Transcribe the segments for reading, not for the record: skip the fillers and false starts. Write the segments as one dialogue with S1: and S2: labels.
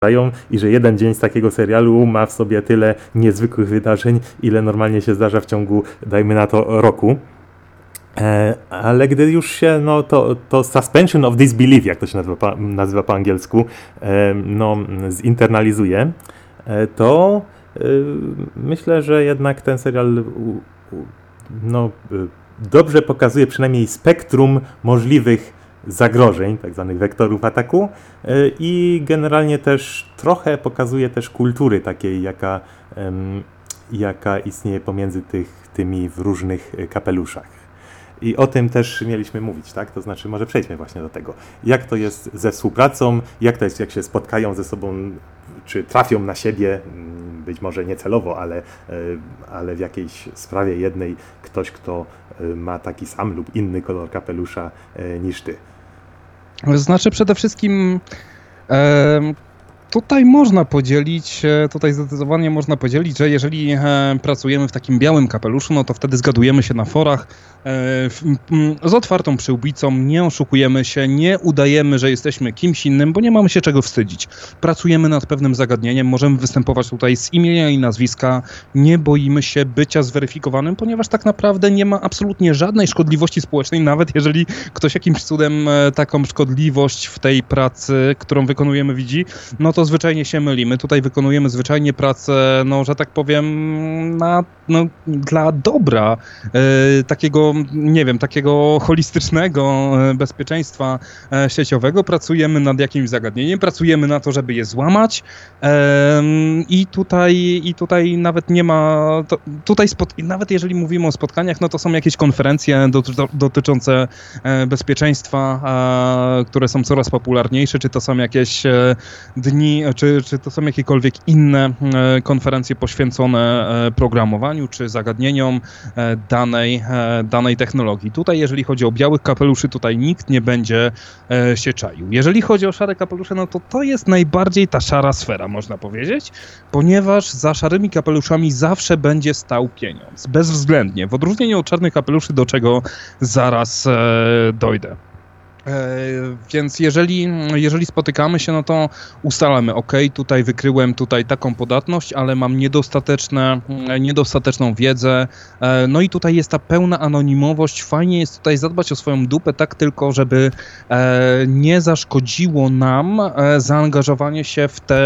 S1: i że jeden dzień z takiego serialu ma w sobie tyle niezwykłych wydarzeń, ile normalnie się zdarza w ciągu, dajmy na to, roku. Ale gdy już się to suspension of disbelief, jak to się nazywa po angielsku, zinternalizuje, to myślę, że jednak ten serial dobrze pokazuje przynajmniej spektrum możliwych zagrożeń, tak zwanych wektorów ataku, i generalnie też trochę pokazuje też kultury takiej, jaka istnieje pomiędzy tymi w różnych kapeluszach. I o tym też mieliśmy mówić, tak? To znaczy, może przejdźmy właśnie do tego. Jak to jest ze współpracą, jak to jest, jak się spotkają ze sobą, czy trafią na siebie, być może niecelowo, ale w jakiejś sprawie jednej ktoś, kto ma taki sam lub inny kolor kapelusza niż ty.
S2: Znaczy przede wszystkim tutaj można podzielić, tutaj zdecydowanie można podzielić, że jeżeli pracujemy w takim białym kapeluszu, no to wtedy zgadujemy się na forach z otwartą przyłbicą, nie oszukujemy się, nie udajemy, że jesteśmy kimś innym, bo nie mamy się czego wstydzić. Pracujemy nad pewnym zagadnieniem, możemy występować tutaj z imienia i nazwiska, nie boimy się bycia zweryfikowanym, ponieważ tak naprawdę nie ma absolutnie żadnej szkodliwości społecznej, nawet jeżeli ktoś jakimś cudem taką szkodliwość w tej pracy, którą wykonujemy, widzi, no to zwyczajnie się mylimy. Tutaj wykonujemy zwyczajnie pracę, że tak powiem, dla dobra takiego, nie wiem, takiego holistycznego bezpieczeństwa sieciowego. Pracujemy nad jakimś zagadnieniem, pracujemy na to, żeby je złamać i tutaj nawet nie ma, nawet jeżeli mówimy o spotkaniach, no to są jakieś konferencje dotyczące bezpieczeństwa, które są coraz popularniejsze, czy to są jakieś dni, czy to są jakiekolwiek inne konferencje poświęcone programowaniu, czy zagadnieniom danej technologii. Tutaj, jeżeli chodzi o białych kapeluszy, tutaj nikt nie będzie się czaił. Jeżeli chodzi o szare kapelusze, no to jest najbardziej ta szara sfera, można powiedzieć, ponieważ za szarymi kapeluszami zawsze będzie stał pieniądz. Bezwzględnie. W odróżnieniu od czarnych kapeluszy, do czego zaraz dojdę. Więc jeżeli spotykamy się, no to ustalamy, tutaj wykryłem taką podatność, ale mam niedostateczną wiedzę, no i tutaj jest ta pełna anonimowość. Fajnie jest tutaj zadbać o swoją dupę, tak tylko, żeby nie zaszkodziło nam zaangażowanie się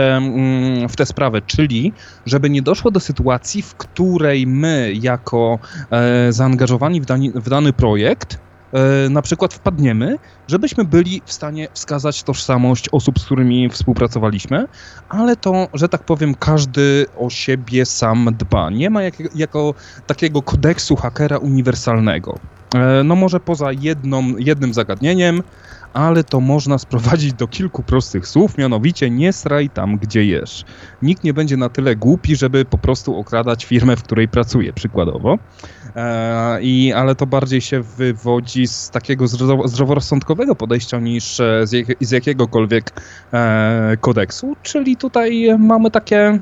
S2: w tę sprawę, czyli żeby nie doszło do sytuacji, w której my jako zaangażowani w dany projekt na przykład wpadniemy, żebyśmy byli w stanie wskazać tożsamość osób, z którymi współpracowaliśmy, ale to, że tak powiem, każdy o siebie sam dba. Nie ma jako takiego kodeksu hakera uniwersalnego. No może poza jednym zagadnieniem, ale to można sprowadzić do kilku prostych słów, mianowicie nie sraj tam, gdzie jesz. Nikt nie będzie na tyle głupi, żeby po prostu okradać firmę, w której pracuje, przykładowo. Ale to bardziej się wywodzi z takiego zdroworozsądkowego podejścia niż z jakiegokolwiek kodeksu, czyli tutaj mamy takie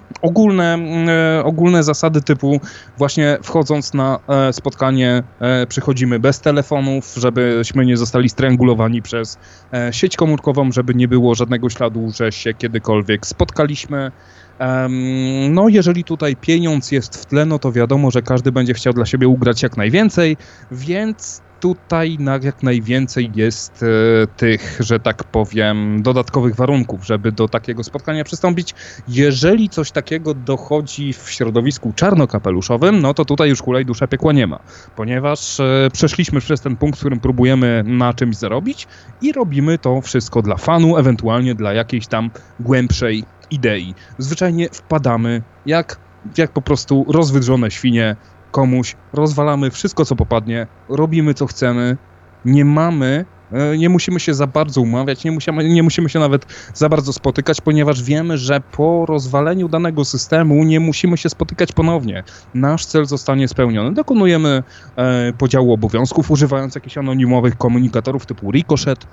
S2: ogólne zasady typu właśnie wchodząc na spotkanie przychodzimy bez telefonów, żebyśmy nie zostali strangulowani przez sieć komórkową, żeby nie było żadnego śladu, że się kiedykolwiek spotkaliśmy. No jeżeli tutaj pieniądz jest w tle, no to wiadomo, że każdy będzie chciał dla siebie ugrać jak najwięcej, więc tutaj jak najwięcej jest tych, że tak powiem, dodatkowych warunków, żeby do takiego spotkania przystąpić. Jeżeli coś takiego dochodzi w środowisku czarnokapeluszowym, no to tutaj już hulaj dusza piekła nie ma, ponieważ przeszliśmy przez ten punkt, w którym próbujemy na czymś zarobić i robimy to wszystko dla fanu, ewentualnie dla jakiejś tam głębszej idei. Zwyczajnie wpadamy jak po prostu rozwydrzone świnie komuś, rozwalamy wszystko, co popadnie, robimy, co chcemy, nie musimy się za bardzo umawiać, nie musimy się nawet za bardzo spotykać, ponieważ wiemy, że po rozwaleniu danego systemu nie musimy się spotykać ponownie. Nasz cel zostanie spełniony. Dokonujemy podziału obowiązków, używając jakichś anonimowych komunikatorów typu Ricochet,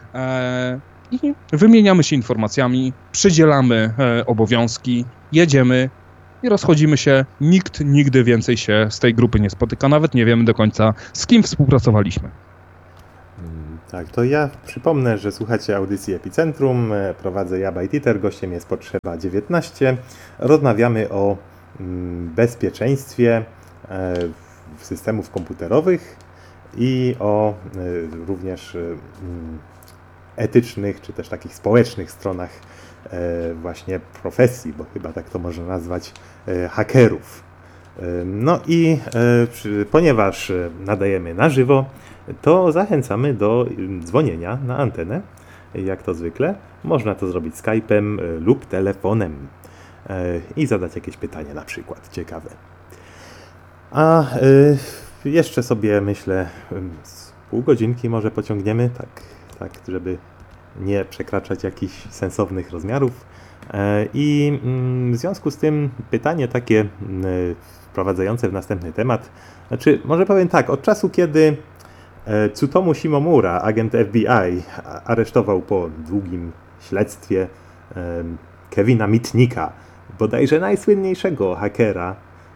S2: i wymieniamy się informacjami, przydzielamy obowiązki, jedziemy i rozchodzimy się. Nikt nigdy więcej się z tej grupy nie spotyka, nawet nie wiemy do końca, z kim współpracowaliśmy.
S1: Tak, to ja przypomnę, że słuchacie audycji Epicentrum, prowadzę ja, Bajtiter, gościem jest Potrzeba 19. Rozmawiamy o bezpieczeństwie systemów komputerowych i o również etycznych, czy też takich społecznych stronach właśnie profesji, bo chyba tak to można nazwać, hakerów. No i ponieważ nadajemy na żywo, to zachęcamy do dzwonienia na antenę, jak to zwykle. Można to zrobić Skype'em lub telefonem i zadać jakieś pytanie na przykład, ciekawe. A jeszcze sobie, myślę, z pół godzinki może pociągniemy, tak, żeby nie przekraczać jakichś sensownych rozmiarów. I w związku z tym pytanie takie wprowadzające w następny temat, znaczy może powiem tak, od czasu kiedy Tsutomu Shimomura, agent FBI, aresztował po długim śledztwie Kevina Mitnicka, bodajże najsłynniejszego hakera,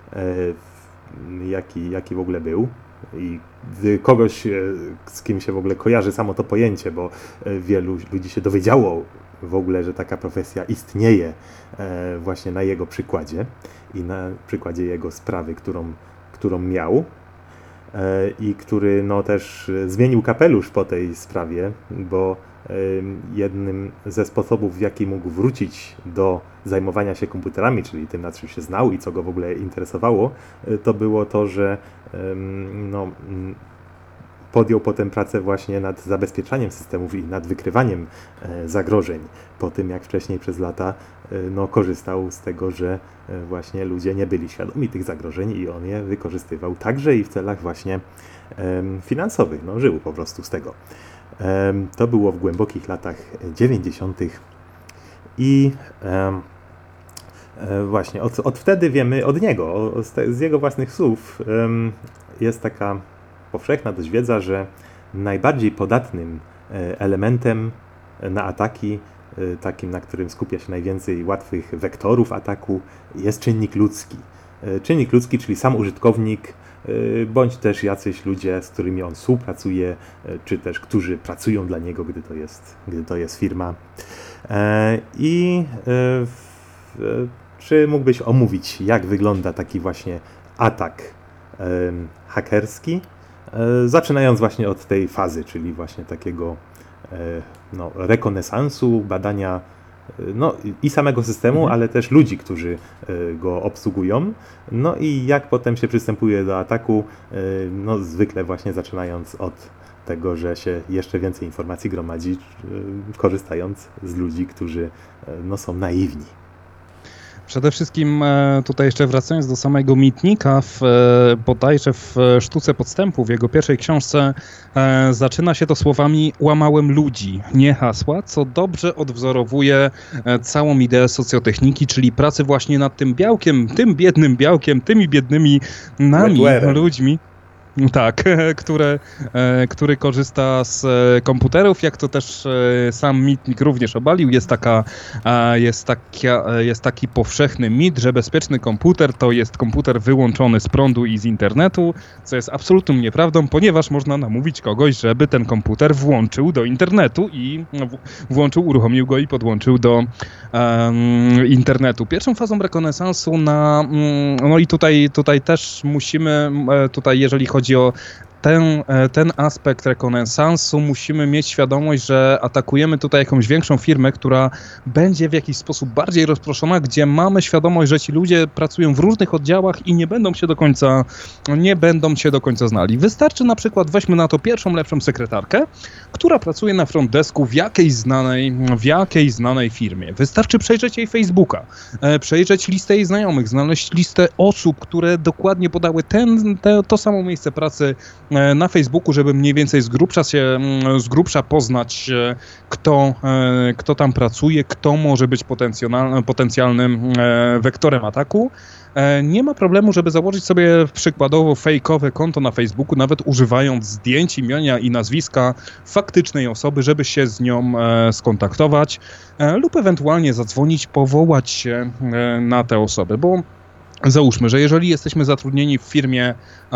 S1: jaki w ogóle był, i kogoś, z kim się w ogóle kojarzy samo to pojęcie, bo wielu ludzi się dowiedziało w ogóle, że taka profesja istnieje właśnie na jego przykładzie i na przykładzie jego sprawy, którą miał i który no też zmienił kapelusz po tej sprawie, bo jednym ze sposobów, w jaki mógł wrócić do zajmowania się komputerami, czyli tym, na czym się znał i co go w ogóle interesowało, to było to, że podjął potem pracę właśnie nad zabezpieczaniem systemów i nad wykrywaniem zagrożeń, po tym jak wcześniej przez lata korzystał z tego, że właśnie ludzie nie byli świadomi tych zagrożeń i on je wykorzystywał także i w celach właśnie finansowych. Żył po prostu z tego. To było w głębokich latach 90. I właśnie od wtedy wiemy od niego, z jego własnych słów, jest taka powszechna dość wiedza, że najbardziej podatnym elementem na ataki, takim, na którym skupia się najwięcej łatwych wektorów ataku, jest czynnik ludzki. Czynnik ludzki, czyli sam użytkownik, bądź też jacyś ludzie, z którymi on współpracuje, czy też którzy pracują dla niego, gdy to jest firma. Czy mógłbyś omówić, jak wygląda taki właśnie atak hakerski, zaczynając właśnie od tej fazy, czyli właśnie takiego rekonesansu, badania i samego systemu, ale też ludzi, którzy go obsługują. No i jak potem się przystępuje do ataku, zwykle właśnie zaczynając od tego, że się jeszcze więcej informacji gromadzi, korzystając z ludzi, którzy są naiwni.
S2: Przede wszystkim tutaj jeszcze wracając do samego Mitnicka, bodajże w Sztuce Podstępu, w jego pierwszej książce zaczyna się to słowami "łamałem ludzi, nie hasła", co dobrze odwzorowuje całą ideę socjotechniki, czyli pracy właśnie nad tym białkiem, tym biednym białkiem, tymi biednymi nami, ludźmi. Tak, który korzysta z komputerów, jak to też sam Mitnick również obalił. Jest taki powszechny mit, że bezpieczny komputer to jest komputer wyłączony z prądu i z internetu, co jest absolutną nieprawdą, ponieważ można namówić kogoś, żeby ten komputer włączył do internetu i uruchomił go i podłączył do internetu. Pierwszą fazą rekonesansu i tutaj też musimy, jeżeli chodzi o ten aspekt rekonesansu, musimy mieć świadomość, że atakujemy tutaj jakąś większą firmę, która będzie w jakiś sposób bardziej rozproszona, gdzie mamy świadomość, że ci ludzie pracują w różnych oddziałach i nie będą się do końca znali. Wystarczy na przykład, weźmy na to pierwszą lepszą sekretarkę, która pracuje na front desku w jakiejś znanej firmie. Wystarczy przejrzeć jej Facebooka, przejrzeć listę jej znajomych, znaleźć listę osób, które dokładnie podały to samo miejsce pracy na Facebooku, żeby mniej więcej z grubsza poznać, kto tam pracuje, kto może być potencjalnym wektorem ataku. Nie ma problemu, żeby założyć sobie przykładowo fejkowe konto na Facebooku, nawet używając zdjęć, imienia i nazwiska faktycznej osoby, żeby się z nią skontaktować lub ewentualnie zadzwonić, powołać się na tę osobę, bo Załóżmy, że jeżeli jesteśmy zatrudnieni w firmie,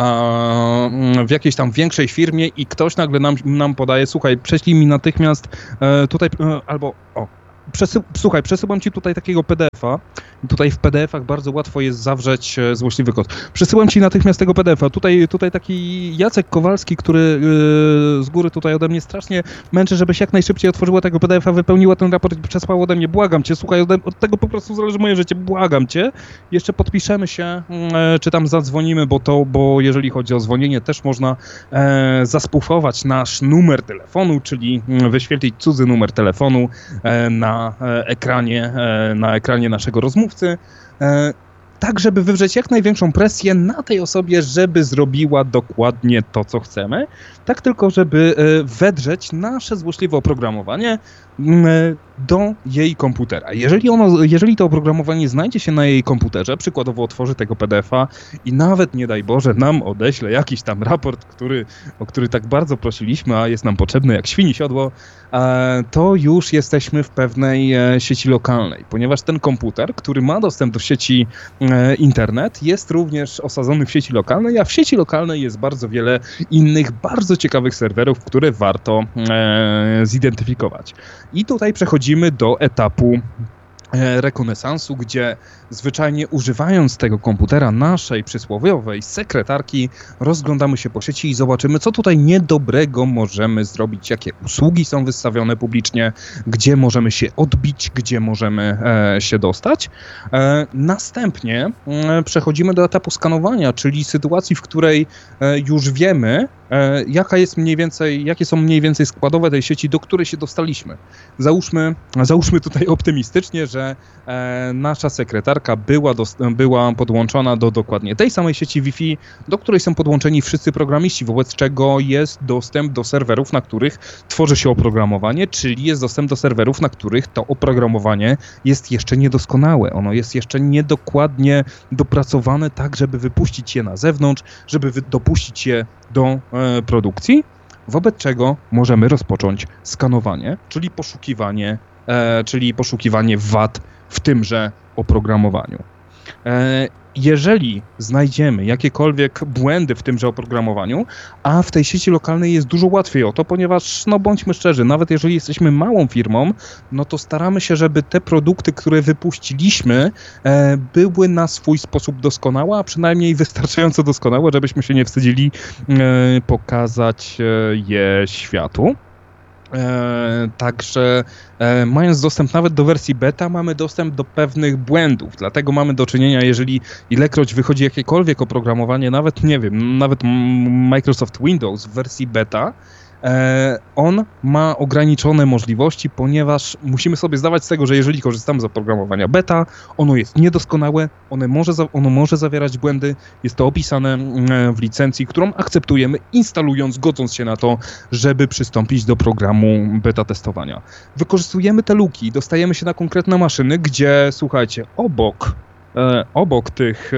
S2: w jakiejś tam większej firmie i ktoś nagle nam podaje, słuchaj, prześlij mi natychmiast tutaj, albo słuchaj, przesyłam ci tutaj takiego PDF-a. Tutaj w PDF-ach bardzo łatwo jest zawrzeć złośliwy kod. Przesyłam ci natychmiast tego PDF-a. Tutaj taki Jacek Kowalski, który z góry tutaj ode mnie strasznie męczy, żebyś jak najszybciej otworzyła tego PDF-a, wypełniła ten raport i przesłała ode mnie. Błagam cię, słuchaj, od tego po prostu zależy moje życie. Błagam cię. Jeszcze podpiszemy się, czy tam zadzwonimy, bo jeżeli chodzi o dzwonienie, też można zaspufować nasz numer telefonu, czyli wyświetlić cudzy numer telefonu na ekranie naszego rozmówcy, tak żeby wywrzeć jak największą presję na tej osobie, żeby zrobiła dokładnie to, co chcemy, tak tylko żeby wedrzeć nasze złośliwe oprogramowanie do jej komputera. Jeżeli to oprogramowanie znajdzie się na jej komputerze, przykładowo otworzy tego PDF-a i nawet, nie daj Boże, nam odeśle jakiś tam raport, o który tak bardzo prosiliśmy, a jest nam potrzebny jak świni siodło, to już jesteśmy w pewnej sieci lokalnej, ponieważ ten komputer, który ma dostęp do sieci internet, jest również osadzony w sieci lokalnej, a w sieci lokalnej jest bardzo wiele innych, bardzo ciekawych serwerów, które warto zidentyfikować. I tutaj przechodzimy do etapu rekonesansu, gdzie zwyczajnie używając tego komputera, naszej przysłowiowej sekretarki, rozglądamy się po sieci i zobaczymy, co tutaj niedobrego możemy zrobić, jakie usługi są wystawione publicznie, gdzie możemy się odbić, gdzie możemy się dostać. Następnie przechodzimy do etapu skanowania, czyli sytuacji, w której już wiemy, jakie są mniej więcej składowe tej sieci, do której się dostaliśmy. Załóżmy tutaj optymistycznie, że nasza sekretarka była podłączona do dokładnie tej samej sieci Wi-Fi, do której są podłączeni wszyscy programiści, wobec czego jest dostęp do serwerów, na których tworzy się oprogramowanie, czyli jest dostęp do serwerów, na których to oprogramowanie jest jeszcze niedoskonałe. Ono jest jeszcze niedokładnie dopracowane tak, żeby wypuścić je na zewnątrz, żeby dopuścić je do produkcji, wobec czego możemy rozpocząć skanowanie, czyli poszukiwanie wad w tymże oprogramowaniu. Jeżeli znajdziemy jakiekolwiek błędy w tymże oprogramowaniu, a w tej sieci lokalnej jest dużo łatwiej o to, ponieważ, bądźmy szczerzy, nawet jeżeli jesteśmy małą firmą, to staramy się, żeby te produkty, które wypuściliśmy, były na swój sposób doskonałe, a przynajmniej wystarczająco doskonałe, żebyśmy się nie wstydzili pokazać je światu. Także mając dostęp nawet do wersji beta, mamy dostęp do pewnych błędów, dlatego mamy do czynienia, jeżeli ilekroć wychodzi jakiekolwiek oprogramowanie, nawet Microsoft Windows w wersji beta, on ma ograniczone możliwości, ponieważ musimy sobie zdawać z tego, że jeżeli korzystamy z oprogramowania beta, ono jest niedoskonałe, ono może zawierać błędy, jest to opisane w licencji, którą akceptujemy, instalując, godząc się na to, żeby przystąpić do programu beta testowania. Wykorzystujemy te luki, dostajemy się na konkretne maszyny, gdzie, słuchajcie, obok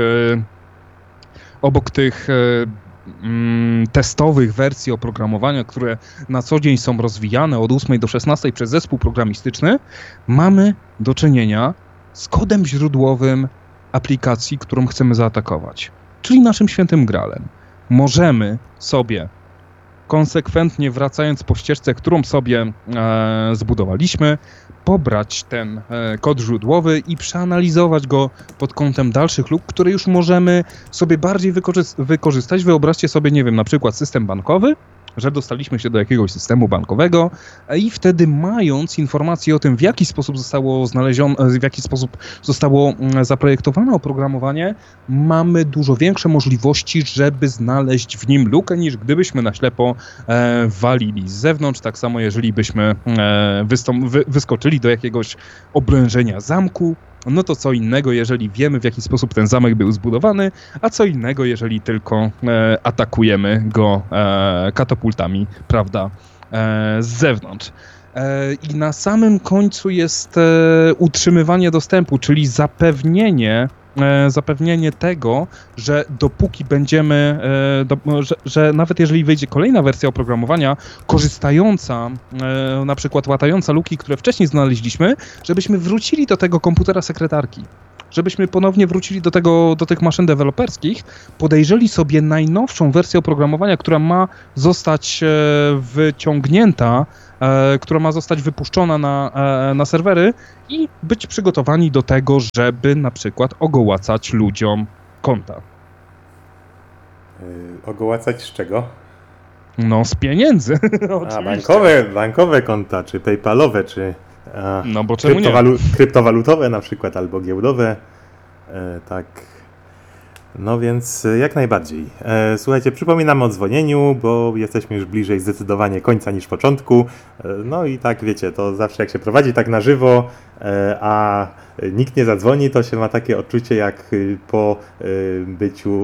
S2: tych testowych wersji oprogramowania, które na co dzień są rozwijane od 8 do 16 przez zespół programistyczny, mamy do czynienia z kodem źródłowym aplikacji, którą chcemy zaatakować, czyli naszym świętym gralem. Możemy sobie konsekwentnie, wracając po ścieżce, którą sobie zbudowaliśmy, pobrać ten kod źródłowy i przeanalizować go pod kątem dalszych luk, które już możemy sobie bardziej wykorzystać. Wyobraźcie sobie, na przykład system bankowy, że dostaliśmy się do jakiegoś systemu bankowego i wtedy, mając informacje o tym, w jaki sposób zostało znalezione, w jaki sposób zostało zaprojektowane oprogramowanie, mamy dużo większe możliwości, żeby znaleźć w nim lukę, niż gdybyśmy na ślepo walili z zewnątrz. Tak samo, jeżeli byśmy wyskoczyli do jakiegoś oblężenia zamku, no to co innego, jeżeli wiemy, w jaki sposób ten zamek był zbudowany, a co innego, jeżeli tylko atakujemy go katapultami, prawda, z zewnątrz. I na samym końcu jest utrzymywanie dostępu, czyli zapewnienie tego, że dopóki będziemy, że nawet jeżeli wyjdzie kolejna wersja oprogramowania korzystająca, na przykład łatająca luki, które wcześniej znaleźliśmy, żebyśmy wrócili do tego komputera sekretarki. żebyśmy ponownie wrócili do tych maszyn deweloperskich, podejrzeli sobie najnowszą wersję oprogramowania, która ma zostać wyciągnięta, która ma zostać wypuszczona na serwery i być przygotowani do tego, żeby na przykład ogołacać ludziom konta.
S1: Ogołacać z czego?
S2: No, z pieniędzy.
S1: Bankowe konta, czy PayPalowe, czy
S2: no bo czemu nie?
S1: Kryptowalutowe na przykład, albo giełdowe. Tak. No więc jak najbardziej. Słuchajcie, przypominam o dzwonieniu, bo jesteśmy już bliżej zdecydowanie końca niż początku. No i tak wiecie, to zawsze jak się prowadzi tak na żywo, a nikt nie zadzwoni, to się ma takie odczucie jak po byciu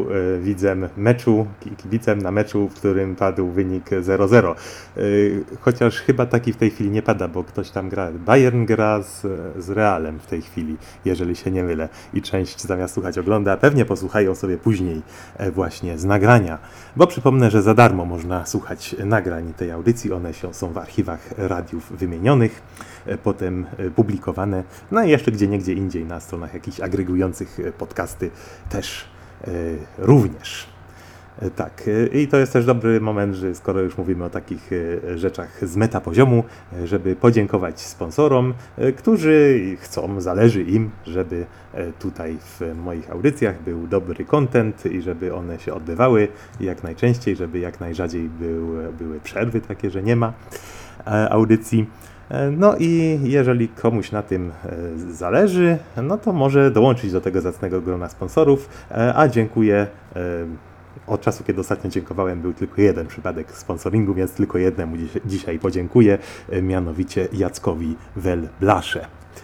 S1: kibicem na meczu, w którym padł wynik 0-0. Chociaż chyba taki w tej chwili nie pada, bo ktoś tam gra. Bayern gra z Realem w tej chwili, jeżeli się nie mylę. I część zamiast słuchać ogląda, pewnie posłuchają sobie później właśnie z nagrania. Bo przypomnę, że za darmo można słuchać nagrań tej audycji. One są w archiwach radiów wymienionych, potem publikowane, no i jeszcze gdzieniegdzie indziej na stronach jakichś agregujących podcasty też również. Tak, i to jest też dobry moment, że skoro już mówimy o takich rzeczach z metapoziomu, żeby podziękować sponsorom, którzy zależy im, żeby tutaj w moich audycjach był dobry content i żeby one się odbywały jak najczęściej, żeby jak najrzadziej były przerwy takie, że nie ma audycji. No i jeżeli komuś na tym zależy, no to może dołączyć do tego zacnego grona sponsorów, a dziękuję. Od czasu, kiedy ostatnio dziękowałem, był tylko jeden przypadek sponsoringu, więc tylko jednemu dzisiaj podziękuję, mianowicie Jackowi Welblasze.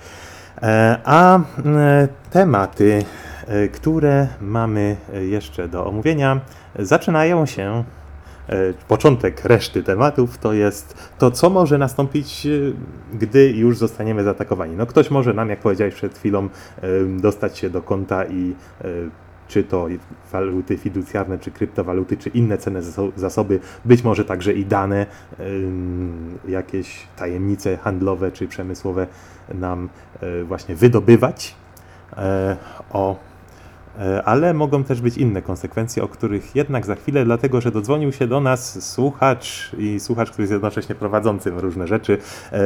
S1: A tematy, które mamy jeszcze do omówienia, zaczynają się. Początek reszty tematów to jest to, co może nastąpić, gdy już zostaniemy zaatakowani. No ktoś może nam, jak powiedziałeś przed chwilą, dostać się do konta i czy to waluty fiducjarne, czy kryptowaluty, czy inne cenne zasoby, być może także i dane, jakieś tajemnice handlowe czy przemysłowe nam właśnie wydobywać. Ale mogą też być inne konsekwencje, o których jednak za chwilę, dlatego że dodzwonił się do nas słuchacz, który jest jednocześnie prowadzącym różne rzeczy,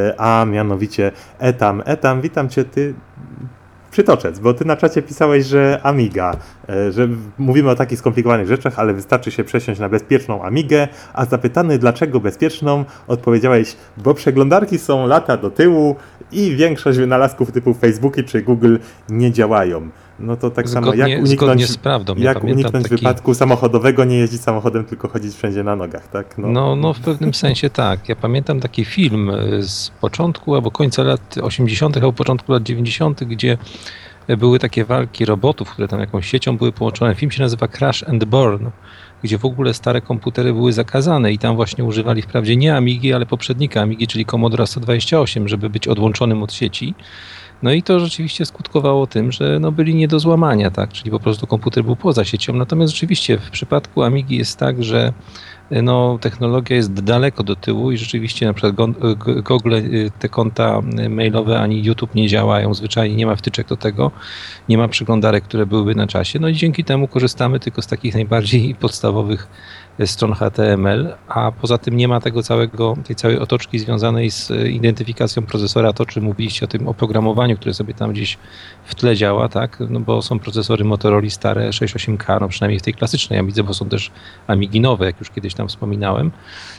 S1: a mianowicie Etam. Etam, witam Cię, Ty przytoczec, bo Ty na czacie pisałeś, że Amiga, że mówimy o takich skomplikowanych rzeczach, ale wystarczy się przesiąść na bezpieczną Amigę, a zapytany dlaczego bezpieczną, odpowiedziałeś, bo przeglądarki są lata do tyłu i większość wynalazków typu Facebooki czy Google nie działają. No to tak samo
S3: zgodnie z prawdą.
S1: Jak uniknąć wypadku samochodowego, nie jeździć samochodem, tylko chodzić wszędzie na nogach, tak?
S3: No w pewnym sensie tak. Ja pamiętam taki film z początku albo końca lat 80. albo początku lat 90., gdzie były takie walki robotów, które tam jakąś siecią były połączone. Film się nazywa Crash and Burn, gdzie w ogóle stare komputery były zakazane i tam właśnie używali wprawdzie nie Amigi, ale poprzednika Amigi, czyli Commodore 128, żeby być odłączonym od sieci. No i to rzeczywiście skutkowało tym, że byli nie do złamania, tak? Czyli po prostu komputer był poza siecią. Natomiast rzeczywiście w przypadku Amigi jest tak, że technologia jest daleko do tyłu i rzeczywiście na przykład Google, te konta mailowe ani YouTube nie działają, zwyczajnie nie ma wtyczek do tego, nie ma przeglądarek, które byłyby na czasie. No i dzięki temu korzystamy tylko z takich najbardziej podstawowych stron HTML, a poza tym nie ma tej całej otoczki związanej z identyfikacją procesora, to czym mówiliście o tym oprogramowaniu, które sobie tam gdzieś w tle działa, tak? No bo są procesory Motorola stare 68K, no przynajmniej w tej klasycznej Amidze, bo są też Amigi nowe, jak już kiedyś tam wspominałem,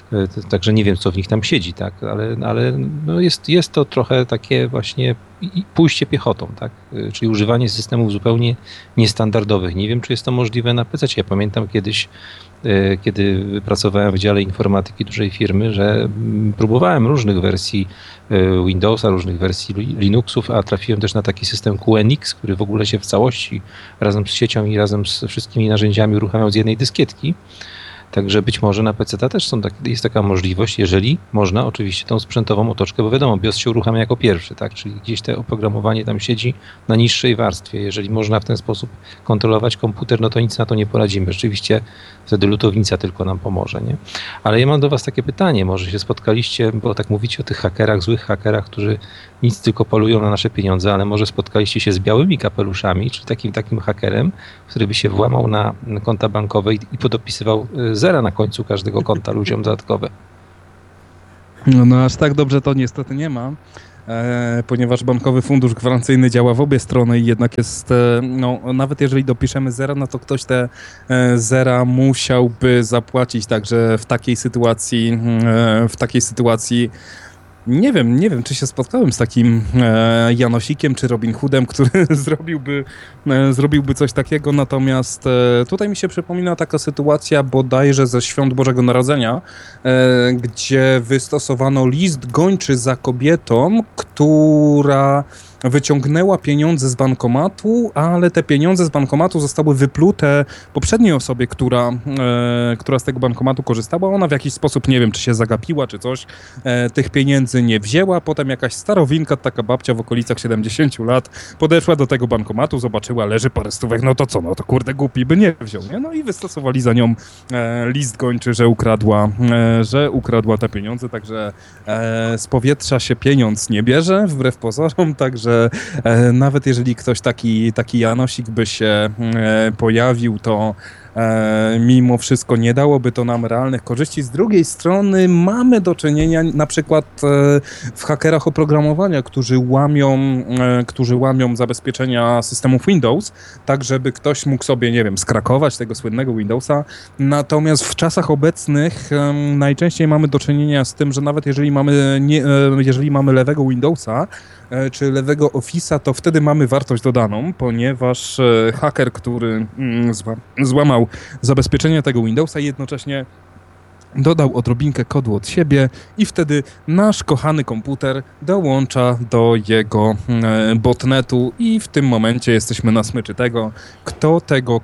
S3: także nie wiem, co w nich tam siedzi, tak? Ale jest to trochę takie właśnie pójście piechotą, tak? Czyli używanie systemów zupełnie niestandardowych. Nie wiem, czy jest to możliwe na PC. Ja pamiętam kiedyś, kiedy pracowałem w dziale informatyki dużej firmy, że próbowałem różnych wersji Windowsa, różnych wersji Linuxów, a trafiłem też na taki system QNX, który w ogóle się w całości razem z siecią i razem z wszystkimi narzędziami uruchamiał z jednej dyskietki. Także być może na PC też jest taka możliwość, jeżeli można oczywiście tą sprzętową otoczkę, bo wiadomo, BIOS się uruchamia jako pierwszy, tak? Czyli gdzieś to oprogramowanie tam siedzi na niższej warstwie. Jeżeli można w ten sposób kontrolować komputer, no to nic na to nie poradzimy. Rzeczywiście wtedy lutownica tylko nam pomoże, nie? Ale ja mam do Was takie pytanie, może się spotkaliście, bo tak mówicie o tych hakerach, złych hakerach, którzy nic, tylko polują na nasze pieniądze, ale może spotkaliście się z białymi kapeluszami, czy takim hakerem, który by się włamał na konta bankowe i podopisywał zera na końcu każdego konta ludziom dodatkowe.
S2: No aż tak dobrze to niestety nie ma, ponieważ Bankowy Fundusz Gwarancyjny działa w obie strony i jednak jest, no nawet jeżeli dopiszemy zera, no to ktoś te zera musiałby zapłacić, także w takiej sytuacji nie wiem, czy się spotkałem z takim Janosikiem czy Robin Hoodem, który zrobiłby coś takiego, natomiast tutaj mi się przypomina taka sytuacja bodajże ze Świąt Bożego Narodzenia, gdzie wystosowano list gończy za kobietą, która wyciągnęła pieniądze z bankomatu, ale te pieniądze z bankomatu zostały wyplute poprzedniej osobie, która z tego bankomatu korzystała. Ona w jakiś sposób, nie wiem, czy się zagapiła, czy coś, tych pieniędzy nie wzięła. Potem jakaś starowinka, taka babcia w okolicach 70 lat, podeszła do tego bankomatu, zobaczyła, leży parę stówek, no to co, no to kurde głupi by nie wziął, nie? No i wystosowali za nią list gończy, że ukradła te pieniądze, także z powietrza się pieniądz nie bierze, wbrew pozorom, także nawet jeżeli ktoś taki Janosik by się pojawił, to mimo wszystko nie dałoby to nam realnych korzyści. Z drugiej strony mamy do czynienia na przykład w hakerach oprogramowania, którzy łamią zabezpieczenia systemów Windows, tak żeby ktoś mógł sobie, nie wiem, skrakować tego słynnego Windowsa. Natomiast w czasach obecnych najczęściej mamy do czynienia z tym, że nawet jeżeli mamy lewego Windowsa, czy lewego Office'a, to wtedy mamy wartość dodaną, ponieważ haker, który złamał zabezpieczenie tego Windowsa, jednocześnie dodał odrobinkę kodu od siebie i wtedy nasz kochany komputer dołącza do jego botnetu i w tym momencie jesteśmy na smyczy tego, kto tego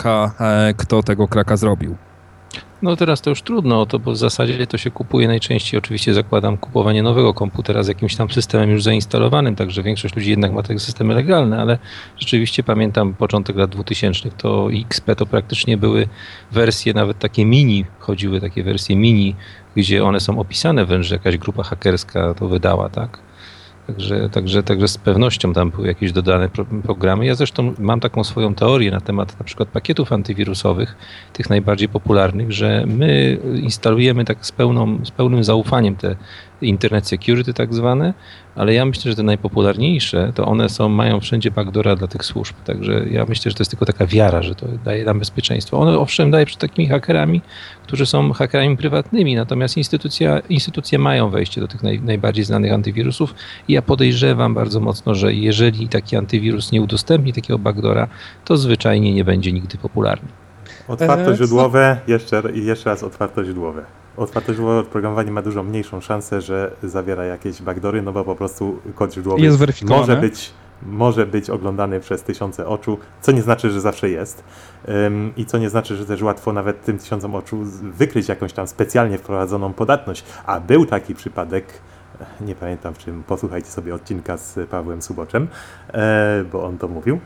S2: kraka zrobił.
S3: No teraz to już trudno o to, bo w zasadzie to się kupuje najczęściej, oczywiście zakładam kupowanie nowego komputera z jakimś tam systemem już zainstalowanym, także większość ludzi jednak ma te systemy legalne, ale rzeczywiście pamiętam początek lat 2000, to XP to praktycznie były wersje nawet takie mini, chodziły takie wersje mini, gdzie one są opisane wręcz, że jakaś grupa hakerska to wydała, tak? Także z pewnością tam były jakieś dodane programy. Ja zresztą mam taką swoją teorię na temat na przykład pakietów antywirusowych, tych najbardziej popularnych, że my instalujemy tak z pełnym zaufaniem te Internet Security tak zwane, ale ja myślę, że te najpopularniejsze, to one mają wszędzie backdoora dla tych służb. Także ja myślę, że to jest tylko taka wiara, że to daje nam bezpieczeństwo. One owszem daje przed takimi hakerami, którzy są hakerami prywatnymi, natomiast instytucje mają wejście do tych najbardziej znanych antywirusów i ja podejrzewam bardzo mocno, że jeżeli taki antywirus nie udostępni takiego backdoora, to zwyczajnie nie będzie nigdy popularny.
S1: Otwartoźródłowe, jeszcze raz otwartoźródłowe. Otwartoźródłowe oprogramowanie ma dużo mniejszą szansę, że zawiera jakieś backdoory, no bo po prostu kod źródłowy
S2: jest weryfikowany.
S1: może być oglądany przez tysiące oczu, co nie znaczy, że zawsze jest i co nie znaczy, że też łatwo nawet tym tysiącom oczu wykryć jakąś tam specjalnie wprowadzoną podatność. A był taki przypadek, nie pamiętam w czym, posłuchajcie sobie odcinka z Pawłem Suboczem, bo on to mówił,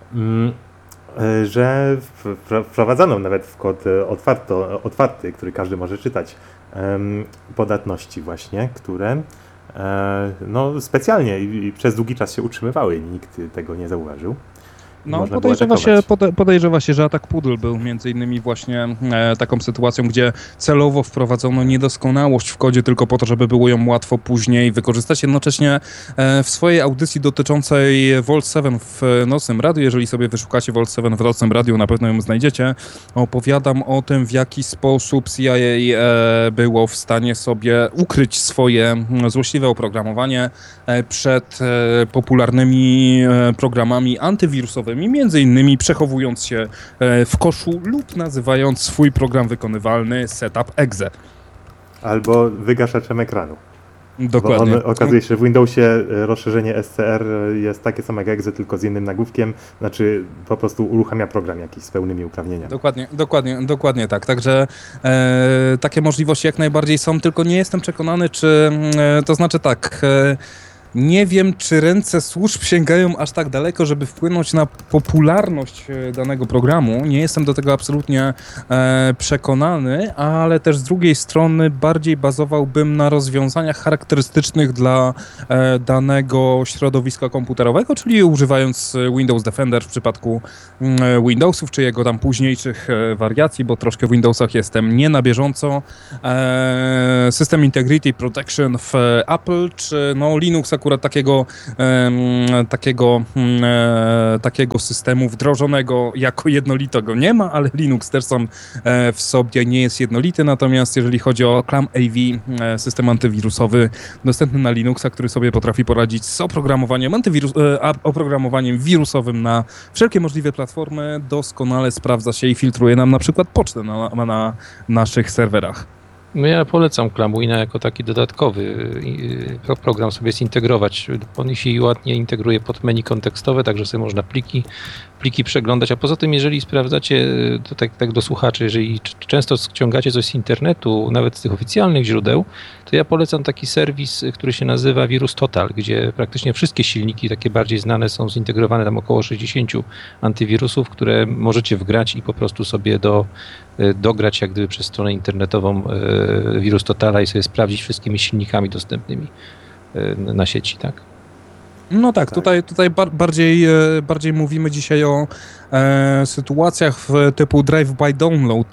S1: że wprowadzano nawet w kod otwarty, który każdy może czytać, podatności właśnie, które no specjalnie i przez długi czas się utrzymywały, nikt tego nie zauważył.
S2: No, podejrzewa się, że atak Poodle był między innymi właśnie taką sytuacją, gdzie celowo wprowadzono niedoskonałość w kodzie tylko po to, żeby było ją łatwo później wykorzystać. Jednocześnie w swojej audycji dotyczącej Vault 7 w Nocnym Radiu, jeżeli sobie wyszukacie Vault 7 w Nocnym Radiu, na pewno ją znajdziecie, opowiadam o tym, w jaki sposób CIA było w stanie sobie ukryć swoje złośliwe oprogramowanie przed popularnymi programami antywirusowymi, między innymi przechowując się w koszu lub nazywając swój program wykonywalny setup exe.
S1: Albo wygaszaczem ekranu.
S2: Dokładnie.
S1: Bo okazuje się, że w Windowsie rozszerzenie SCR jest takie samo jak exe, tylko z innym nagłówkiem, znaczy po prostu uruchamia program jakiś z pełnymi uprawnieniami.
S2: Dokładnie tak. Także takie możliwości jak najbardziej są, tylko nie jestem przekonany, czy to znaczy tak. Nie wiem, czy ręce służb sięgają aż tak daleko, żeby wpłynąć na popularność danego programu. Nie jestem do tego absolutnie przekonany, ale też z drugiej strony bardziej bazowałbym na rozwiązaniach charakterystycznych dla danego środowiska komputerowego, czyli używając Windows Defender w przypadku Windowsów, czy jego tam późniejszych wariacji, bo troszkę w Windowsach jestem nie na bieżąco. System Integrity Protection w Apple, czy no Linux akurat takiego systemu wdrożonego jako jednolitego nie ma, ale Linux też sam w sobie nie jest jednolity, natomiast jeżeli chodzi o ClamAV, system antywirusowy dostępny na Linuxa, który sobie potrafi poradzić z oprogramowaniem wirusowym na wszelkie możliwe platformy, doskonale sprawdza się i filtruje nam na przykład pocztę na naszych serwerach.
S3: No ja polecam Clamwina jako taki dodatkowy program sobie zintegrować. On się ładnie integruje pod menu kontekstowe, także sobie można pliki przeglądać, a poza tym jeżeli sprawdzacie, to tak do słuchaczy, jeżeli często ściągacie coś z internetu, nawet z tych oficjalnych źródeł, to ja polecam taki serwis, który się nazywa VirusTotal, gdzie praktycznie wszystkie silniki takie bardziej znane są zintegrowane, tam około 60 antywirusów, które możecie wgrać i po prostu sobie dograć jak gdyby przez stronę internetową VirusTotala i sobie sprawdzić wszystkimi silnikami dostępnymi na sieci, tak?
S2: No tak, tutaj bardziej mówimy dzisiaj o sytuacjach typu drive-by download,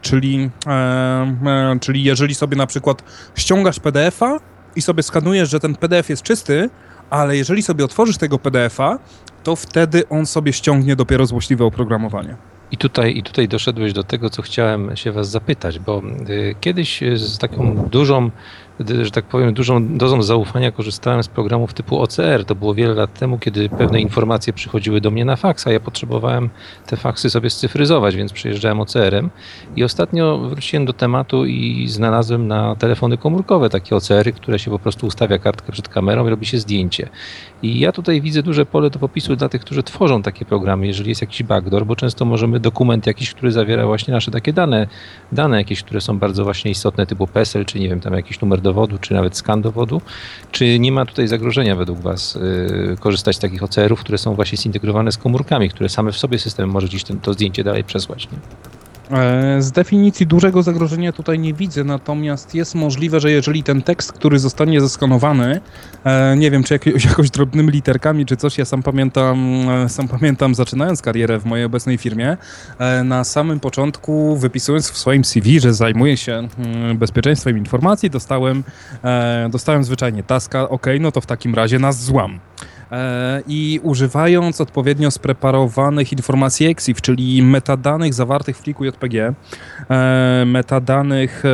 S2: czyli jeżeli sobie na przykład ściągasz PDF-a i sobie skanujesz, że ten PDF jest czysty, ale jeżeli sobie otworzysz tego PDF-a, to wtedy on sobie ściągnie dopiero złośliwe oprogramowanie.
S3: I tutaj doszedłeś do tego, co chciałem się was zapytać, bo kiedyś z taką dużą, że tak powiem, dużą dozą zaufania korzystałem z programów typu OCR. To było wiele lat temu, kiedy pewne informacje przychodziły do mnie na faksa. Ja potrzebowałem te faksy sobie scyfryzować, więc przyjeżdżałem OCR-em. I ostatnio wróciłem do tematu i znalazłem na telefony komórkowe takie OCR-y, które się po prostu ustawia kartkę przed kamerą i robi się zdjęcie. I ja tutaj widzę duże pole do popisu dla tych, którzy tworzą takie programy, jeżeli jest jakiś backdoor, bo często możemy dokument jakiś, który zawiera właśnie nasze takie dane jakieś, które są bardzo właśnie istotne, typu PESEL, czy nie wiem, tam jakiś numer dowodu, czy nawet skan dowodu. Czy nie ma tutaj zagrożenia według was korzystać z takich OCR-ów, które są właśnie zintegrowane z komórkami, które same w sobie system może gdzieś to zdjęcie dalej przesłać, nie?
S2: Z definicji dużego zagrożenia tutaj nie widzę, natomiast jest możliwe, że jeżeli ten tekst, który zostanie zeskanowany, nie wiem, czy jakoś drobnymi literkami, czy coś, ja sam pamiętam, zaczynając karierę w mojej obecnej firmie, na samym początku, wypisując w swoim CV, że zajmuję się bezpieczeństwem informacji, dostałem zwyczajnie taska, no to w takim razie nas złam. I używając odpowiednio spreparowanych informacji EXIF, czyli metadanych zawartych w pliku JPG, metadanych,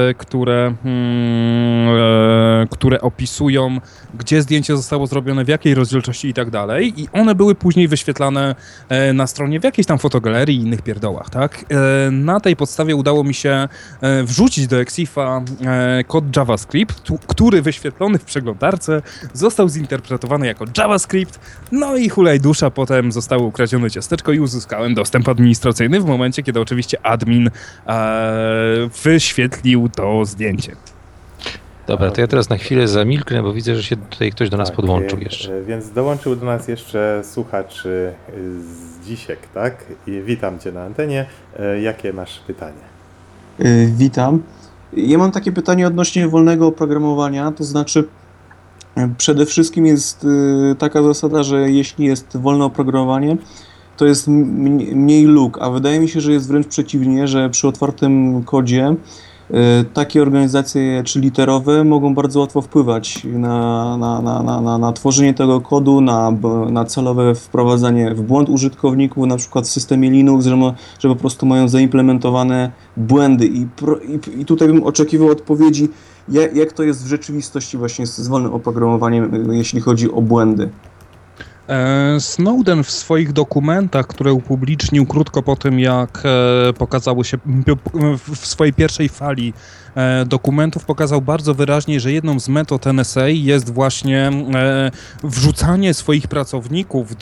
S2: które opisują, gdzie zdjęcie zostało zrobione, w jakiej rozdzielczości i tak dalej, i one były później wyświetlane na stronie w jakiejś tam fotogalerii i innych pierdołach, tak? Na tej podstawie udało mi się wrzucić do EXIF-a kod JavaScript, który wyświetlony w przeglądarce został zinterpretowany jako JavaScript. No i hulaj dusza, potem zostało ukradzione ciasteczko i uzyskałem dostęp administracyjny w momencie, kiedy oczywiście admin wyświetlił to zdjęcie.
S3: Dobra, to ja teraz na chwilę zamilknę, bo widzę, że się tutaj ktoś do nas podłączył jeszcze.
S1: Więc dołączył do nas jeszcze słuchacz z Dzisiek, tak? I witam cię na antenie. Jakie masz pytanie?
S4: Witam. Ja mam takie pytanie odnośnie wolnego oprogramowania, to znaczy przede wszystkim jest taka zasada, że jeśli jest wolne oprogramowanie, to jest mniej luk, a wydaje mi się, że jest wręcz przeciwnie, że przy otwartym kodzie takie organizacje czy literowe mogą bardzo łatwo wpływać na tworzenie tego kodu, na celowe wprowadzanie w błąd użytkowników, na przykład w systemie Linux, że po prostu mają zaimplementowane błędy i tutaj bym oczekiwał odpowiedzi, jak to jest w rzeczywistości właśnie z wolnym oprogramowaniem, jeśli chodzi o błędy.
S2: Snowden w swoich dokumentach, które upublicznił krótko po tym, jak pokazały się w swojej pierwszej fali dokumentów pokazał bardzo wyraźnie, że jedną z metod NSA jest właśnie wrzucanie swoich pracowników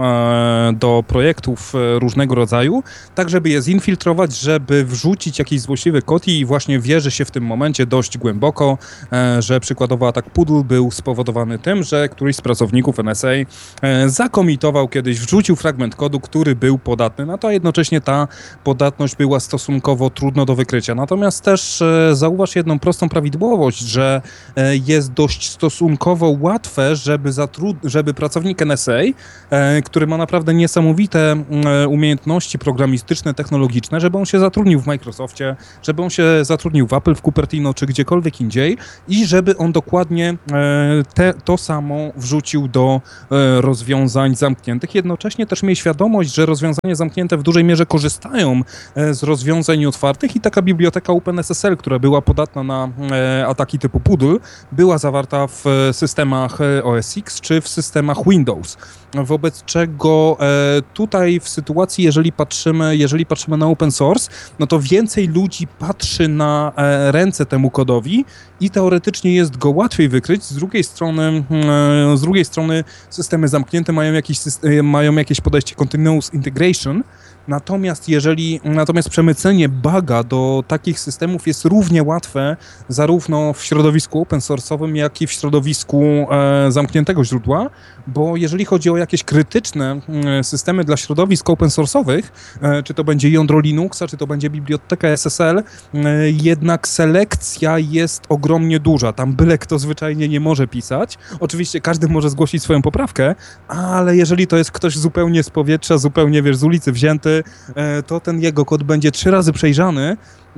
S2: do projektów różnego rodzaju, tak żeby je zinfiltrować, żeby wrzucić jakiś złośliwy kod i właśnie wierzy się w tym momencie dość głęboko, że przykładowo atak Poodle był spowodowany tym, że któryś z pracowników NSA zakomitował kiedyś, wrzucił fragment kodu, który był podatny na to, a jednocześnie ta podatność była stosunkowo trudno do wykrycia. Natomiast też zauważ jedną prostą prawidłowość, że jest dość stosunkowo łatwe, żeby pracownik NSA, który ma naprawdę niesamowite umiejętności programistyczne, technologiczne, żeby on się zatrudnił w Microsoftie, żeby on się zatrudnił w Apple, w Cupertino czy gdziekolwiek indziej i żeby on dokładnie to samo wrzucił do rozwiązań zamkniętych. Jednocześnie też miej świadomość, że rozwiązania zamknięte w dużej mierze korzystają z rozwiązań otwartych i taka biblioteka OpenSSL, która była podatna na ataki typu Poodle, była zawarta w systemach OS X czy w systemach Windows. Wobec czego tutaj w sytuacji, jeżeli patrzymy na open source, no to więcej ludzi patrzy na ręce temu kodowi i teoretycznie jest go łatwiej wykryć. Z drugiej strony systemy zamknięte mają jakieś podejście continuous integration, natomiast przemycenie buga do takich systemów jest równie łatwe zarówno w środowisku open source'owym, jak i w środowisku zamkniętego źródła, bo jeżeli chodzi o jakieś krytyczne systemy dla środowisk open source'owych, czy to będzie jądro Linuxa, czy to będzie biblioteka SSL, jednak selekcja jest ogromnie duża. Tam byle kto zwyczajnie nie może pisać. Oczywiście każdy może zgłosić swoją poprawkę, ale jeżeli to jest ktoś zupełnie z powietrza, zupełnie, z ulicy wzięty, to ten jego kod będzie 3 razy przejrzany,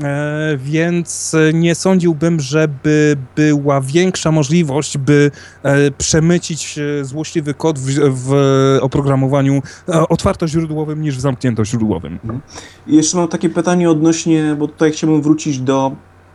S2: więc nie sądziłbym, żeby była większa możliwość, by przemycić złośliwy kod w oprogramowaniu otwartoźródłowym niż w zamkniętoźródłowym.
S4: I jeszcze mam takie pytanie odnośnie, bo tutaj chciałbym wrócić do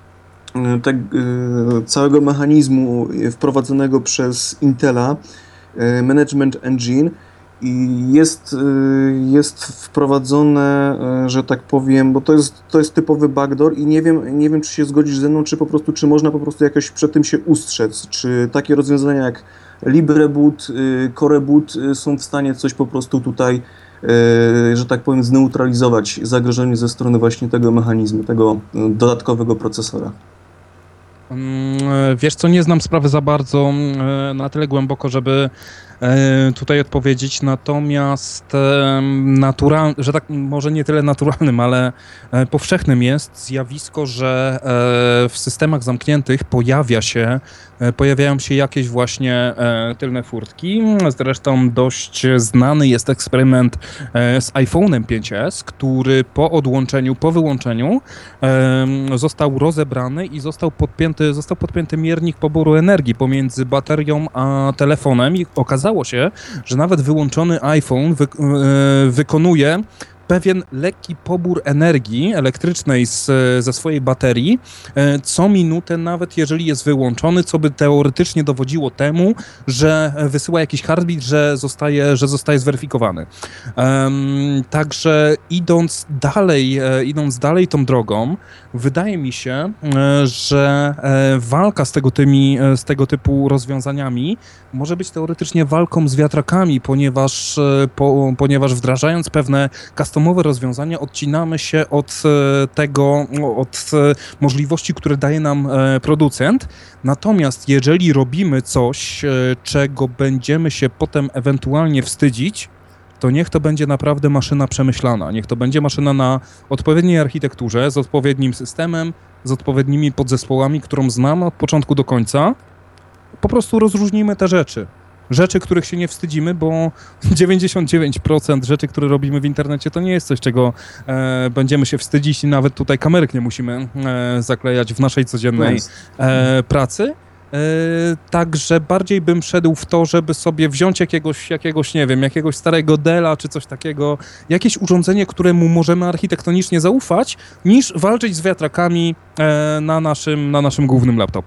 S4: całego mechanizmu wprowadzonego przez Intela, Management Engine. I jest wprowadzone, że tak powiem, bo to jest typowy backdoor i nie wiem, czy się zgodzisz ze mną, czy można po prostu jakoś przed tym się ustrzec, czy takie rozwiązania jak LibreBoot, CoreBoot są w stanie coś po prostu tutaj, że tak powiem, zneutralizować zagrożenie ze strony właśnie tego mechanizmu, tego dodatkowego procesora.
S2: Wiesz co, nie znam sprawy za bardzo na tyle głęboko, żeby tutaj odpowiedzieć, natomiast że tak może nie tyle naturalnym, ale powszechnym jest zjawisko, że w systemach zamkniętych pojawiają się jakieś właśnie tylne furtki. Zresztą dość znany jest eksperyment z iPhone'em 5S, który po wyłączeniu został rozebrany i został podpięty miernik poboru energii pomiędzy baterią a telefonem i okazało się, że nawet wyłączony iPhone wykonuje pewien lekki pobór energii elektrycznej ze swojej baterii co minutę, nawet jeżeli jest wyłączony, co by teoretycznie dowodziło temu, że wysyła jakiś heartbeat, że zostaje zweryfikowany. Także idąc dalej tą drogą, wydaje mi się, że walka z tego typu rozwiązaniami może być teoretycznie walką z wiatrakami, ponieważ wdrażając pewne customowe rozwiązania odcinamy się od możliwości, które daje nam producent. Natomiast jeżeli robimy coś, czego będziemy się potem ewentualnie wstydzić, to niech to będzie naprawdę maszyna przemyślana. Niech to będzie maszyna na odpowiedniej architekturze, z odpowiednim systemem, z odpowiednimi podzespołami, którą znamy od początku do końca. Po prostu rozróżnijmy te rzeczy. Rzeczy, których się nie wstydzimy, bo 99% rzeczy, które robimy w internecie, to nie jest coś, czego będziemy się wstydzić i nawet tutaj kamerek nie musimy zaklejać w naszej codziennej pracy. Także bardziej bym szedł w to, żeby sobie wziąć jakiegoś, nie wiem, jakiegoś starego Della czy coś takiego, jakieś urządzenie, któremu możemy architektonicznie zaufać, niż walczyć z wiatrakami na naszym głównym laptopie.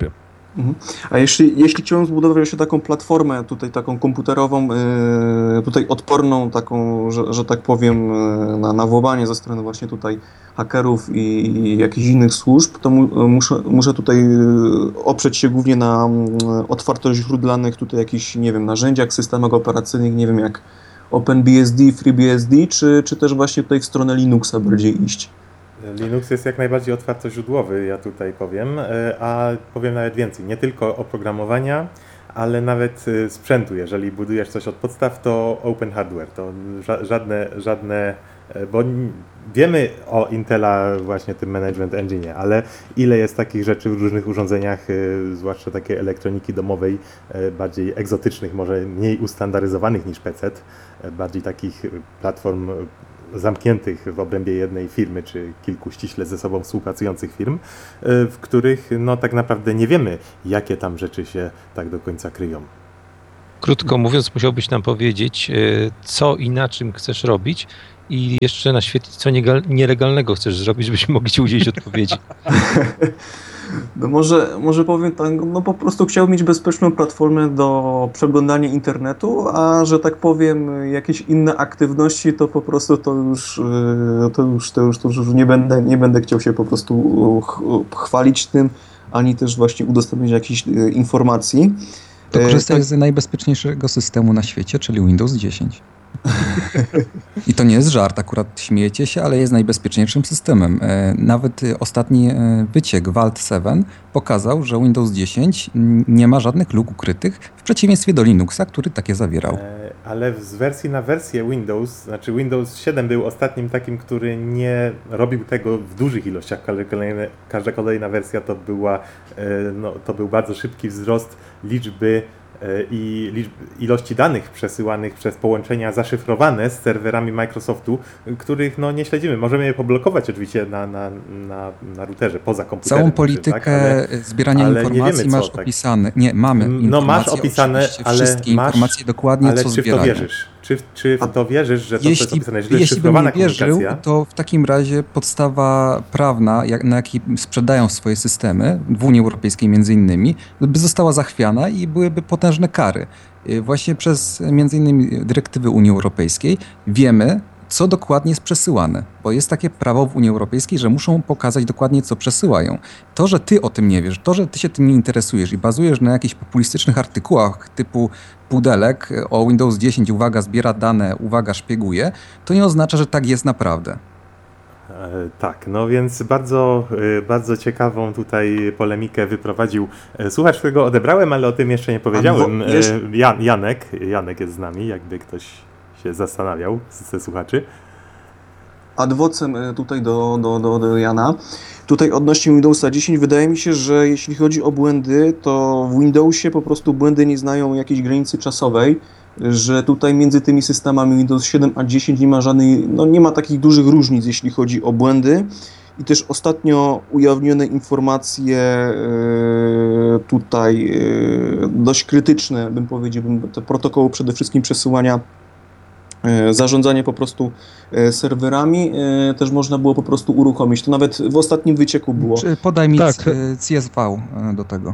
S4: A jeśli chciałem zbudować właśnie taką platformę tutaj taką komputerową, tutaj odporną taką, że tak powiem, na włamanie ze strony właśnie tutaj hakerów i jakichś innych służb, to muszę tutaj oprzeć się głównie na otwartość źródeł danych, tutaj jakichś, nie wiem, narzędziach, systemach operacyjnych, nie wiem, jak OpenBSD, FreeBSD, czy też właśnie tutaj w stronę Linuxa bardziej iść.
S1: Linux jest jak najbardziej otwartoźródłowy, ja tutaj powiem, a powiem nawet więcej, nie tylko oprogramowania, ale nawet sprzętu. Jeżeli budujesz coś od podstaw, to open hardware, to żadne, bo wiemy o Intela właśnie tym Management Engine, ale ile jest takich rzeczy w różnych urządzeniach, zwłaszcza takiej elektroniki domowej, bardziej egzotycznych, może mniej ustandaryzowanych niż PC, bardziej takich platform zamkniętych w obrębie jednej firmy, czy kilku ściśle ze sobą współpracujących firm, w których no tak naprawdę nie wiemy, jakie tam rzeczy się tak do końca kryją.
S3: Krótko mówiąc, musiałbyś nam powiedzieć, co i na czym chcesz robić i jeszcze naświetlić, co nielegalnego chcesz zrobić, żebyśmy mogli ci udzielić odpowiedzi.
S4: No może powiem tak, no po prostu chciałbym mieć bezpieczną platformę do przeglądania internetu, a że tak powiem jakieś inne aktywności, to po prostu to już nie będę chciał się po prostu chwalić tym, ani też właśnie udostępniać jakichś informacji.
S5: To korzystaj z najbezpieczniejszego systemu na świecie, czyli Windows 10. I to nie jest żart, akurat śmiejecie się, ale jest najbezpieczniejszym systemem. Nawet ostatni wyciek Vault 7 pokazał, że Windows 10 nie ma żadnych luk ukrytych, w przeciwieństwie do Linuxa, który takie zawierał.
S1: Ale z wersji na wersję Windows, znaczy Windows 7 był ostatnim takim, który nie robił tego w dużych ilościach. Każda kolejna wersja to był bardzo szybki wzrost liczby i ilości danych przesyłanych przez połączenia zaszyfrowane z serwerami Microsoftu, których no nie śledzimy. Możemy je poblokować oczywiście na routerze, poza komputerem.
S5: Całą politykę zbierania informacji masz opisane. Nie, mamy informacje,
S1: masz opisane,
S5: wszystkie informacje dokładnie, co zbierają.
S1: Ale czy w to wierzysz? Czy w to wierzysz, że to jest opisane?
S5: Jeśli bym nie wierzył, to w takim razie podstawa prawna, na jakiej sprzedają swoje systemy, w Unii Europejskiej między innymi, by została zachwiana i byłyby potężne kary. Właśnie przez między innymi dyrektywy Unii Europejskiej wiemy, co dokładnie jest przesyłane, bo jest takie prawo w Unii Europejskiej, że muszą pokazać dokładnie, co przesyłają. To, że ty o tym nie wiesz, to, że ty się tym nie interesujesz i bazujesz na jakichś populistycznych artykułach typu pudelek o Windows 10, uwaga, zbiera dane, uwaga, szpieguje, to nie oznacza, że tak jest naprawdę.
S1: Tak, no więc bardzo ciekawą tutaj polemikę wyprowadził słuchacz, którego odebrałem, ale o tym jeszcze nie powiedziałem. Janek jest z nami, jakby ktoś się zastanawiał ze słuchaczy.
S4: Ad vocem tutaj do Jana. Tutaj odnośnie Windowsa 10 wydaje mi się, że jeśli chodzi o błędy, to w Windowsie po prostu błędy nie znają jakiejś granicy czasowej, że tutaj między tymi systemami Windows 7 a 10 nie ma żadnej, nie ma takich dużych różnic, jeśli chodzi o błędy. I też ostatnio ujawnione informacje tutaj dość krytyczne, bym powiedział, te protokoły przede wszystkim przesyłania, zarządzanie po prostu serwerami też można było po prostu uruchomić. To nawet w ostatnim wycieku było.
S5: Podaj mi CSV do tego.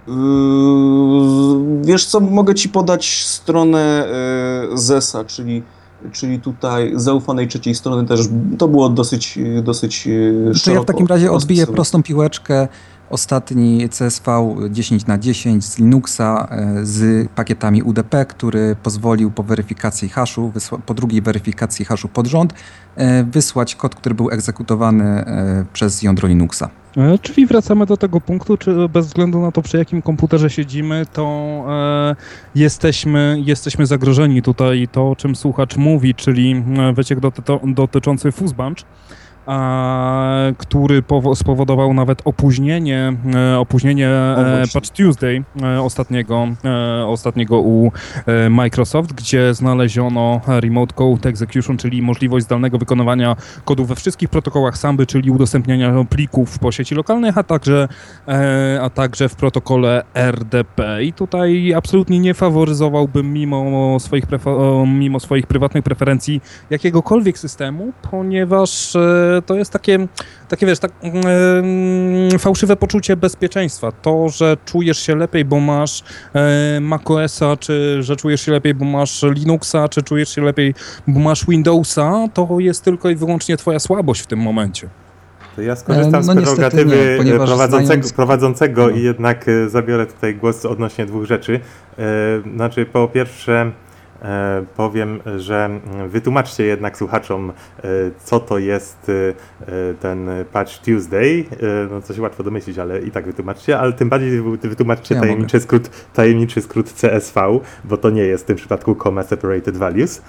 S4: Wiesz co, mogę ci podać stronę ZES-a, czyli tutaj zaufanej trzeciej strony też. To było dosyć szeroko.
S5: To ja w takim razie odbiję prostą piłeczkę. Ostatni CSV 10/10 z Linuxa z pakietami UDP, który pozwolił po weryfikacji haszu, po drugiej weryfikacji haszu pod rząd, wysłać kod, który był egzekutowany przez jądro Linuxa.
S2: Czyli wracamy do tego punktu, czy bez względu na to, przy jakim komputerze siedzimy, to jesteśmy zagrożeni. Tutaj to, o czym słuchacz mówi, czyli wyciek dotyczący Fuzzbunch, który spowodował nawet opóźnienie Patch Tuesday ostatniego u Microsoft, gdzie znaleziono Remote Code Execution, czyli możliwość zdalnego wykonywania kodu we wszystkich protokołach Samby, czyli udostępniania plików po sieci lokalnych, a także w protokole RDP. I tutaj absolutnie nie faworyzowałbym mimo swoich prywatnych preferencji jakiegokolwiek systemu, ponieważ to jest takie wiesz, fałszywe poczucie bezpieczeństwa. To, że czujesz się lepiej, bo masz macOS-a, czy że czujesz się lepiej, bo masz Linuxa, czy czujesz się lepiej, bo masz Windowsa, to jest tylko i wyłącznie twoja słabość w tym momencie.
S1: To ja skorzystam z prerogatywy prowadzącego i jednak zabiorę tutaj głos odnośnie dwóch rzeczy. Znaczy, po pierwsze powiem, że wytłumaczcie jednak słuchaczom, co to jest ten Patch Tuesday. No to się łatwo domyślić, ale i tak wytłumaczcie, ale tym bardziej wytłumaczcie tajemniczy skrót CSV, bo to nie jest w tym przypadku Comma Separated Values.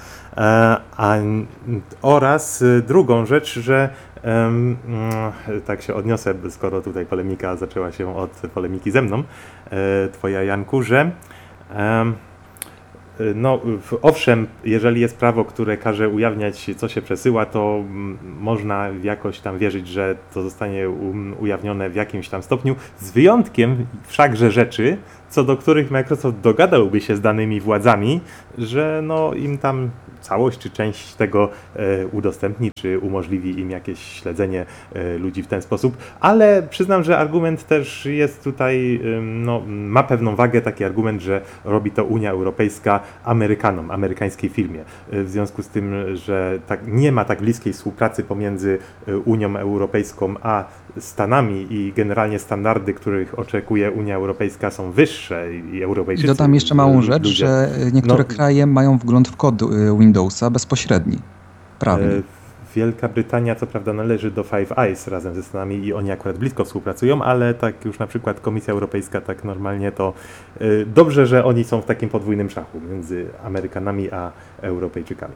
S1: Oraz drugą rzecz, że tak się odniosę, skoro tutaj polemika zaczęła się od polemiki ze mną, twoja, Janku, że no owszem, jeżeli jest prawo, które każe ujawniać, co się przesyła, to można jakoś tam wierzyć, że to zostanie ujawnione w jakimś tam stopniu, z wyjątkiem wszakże rzeczy, co do których Microsoft dogadałby się z danymi władzami, że no im tam całość czy część tego udostępni, czy umożliwi im jakieś śledzenie ludzi w ten sposób, ale przyznam, że argument też jest tutaj, no, ma pewną wagę, taki argument, że robi to Unia Europejska Amerykanom, amerykańskiej firmie. W związku z tym, że nie ma tak bliskiej współpracy pomiędzy Unią Europejską a Stanami i generalnie standardy, których oczekuje Unia Europejska, są wyższe i Europejczycy...
S5: Dodam jeszcze małą rzecz, że niektóre kraje mają wgląd w kod Windowsa bezpośredni, prawnie.
S1: Wielka Brytania co prawda należy do Five Eyes razem ze Stanami i oni akurat blisko współpracują, ale tak już na przykład Komisja Europejska tak normalnie to dobrze, że oni są w takim podwójnym szachu między Amerykanami a Europejczykami.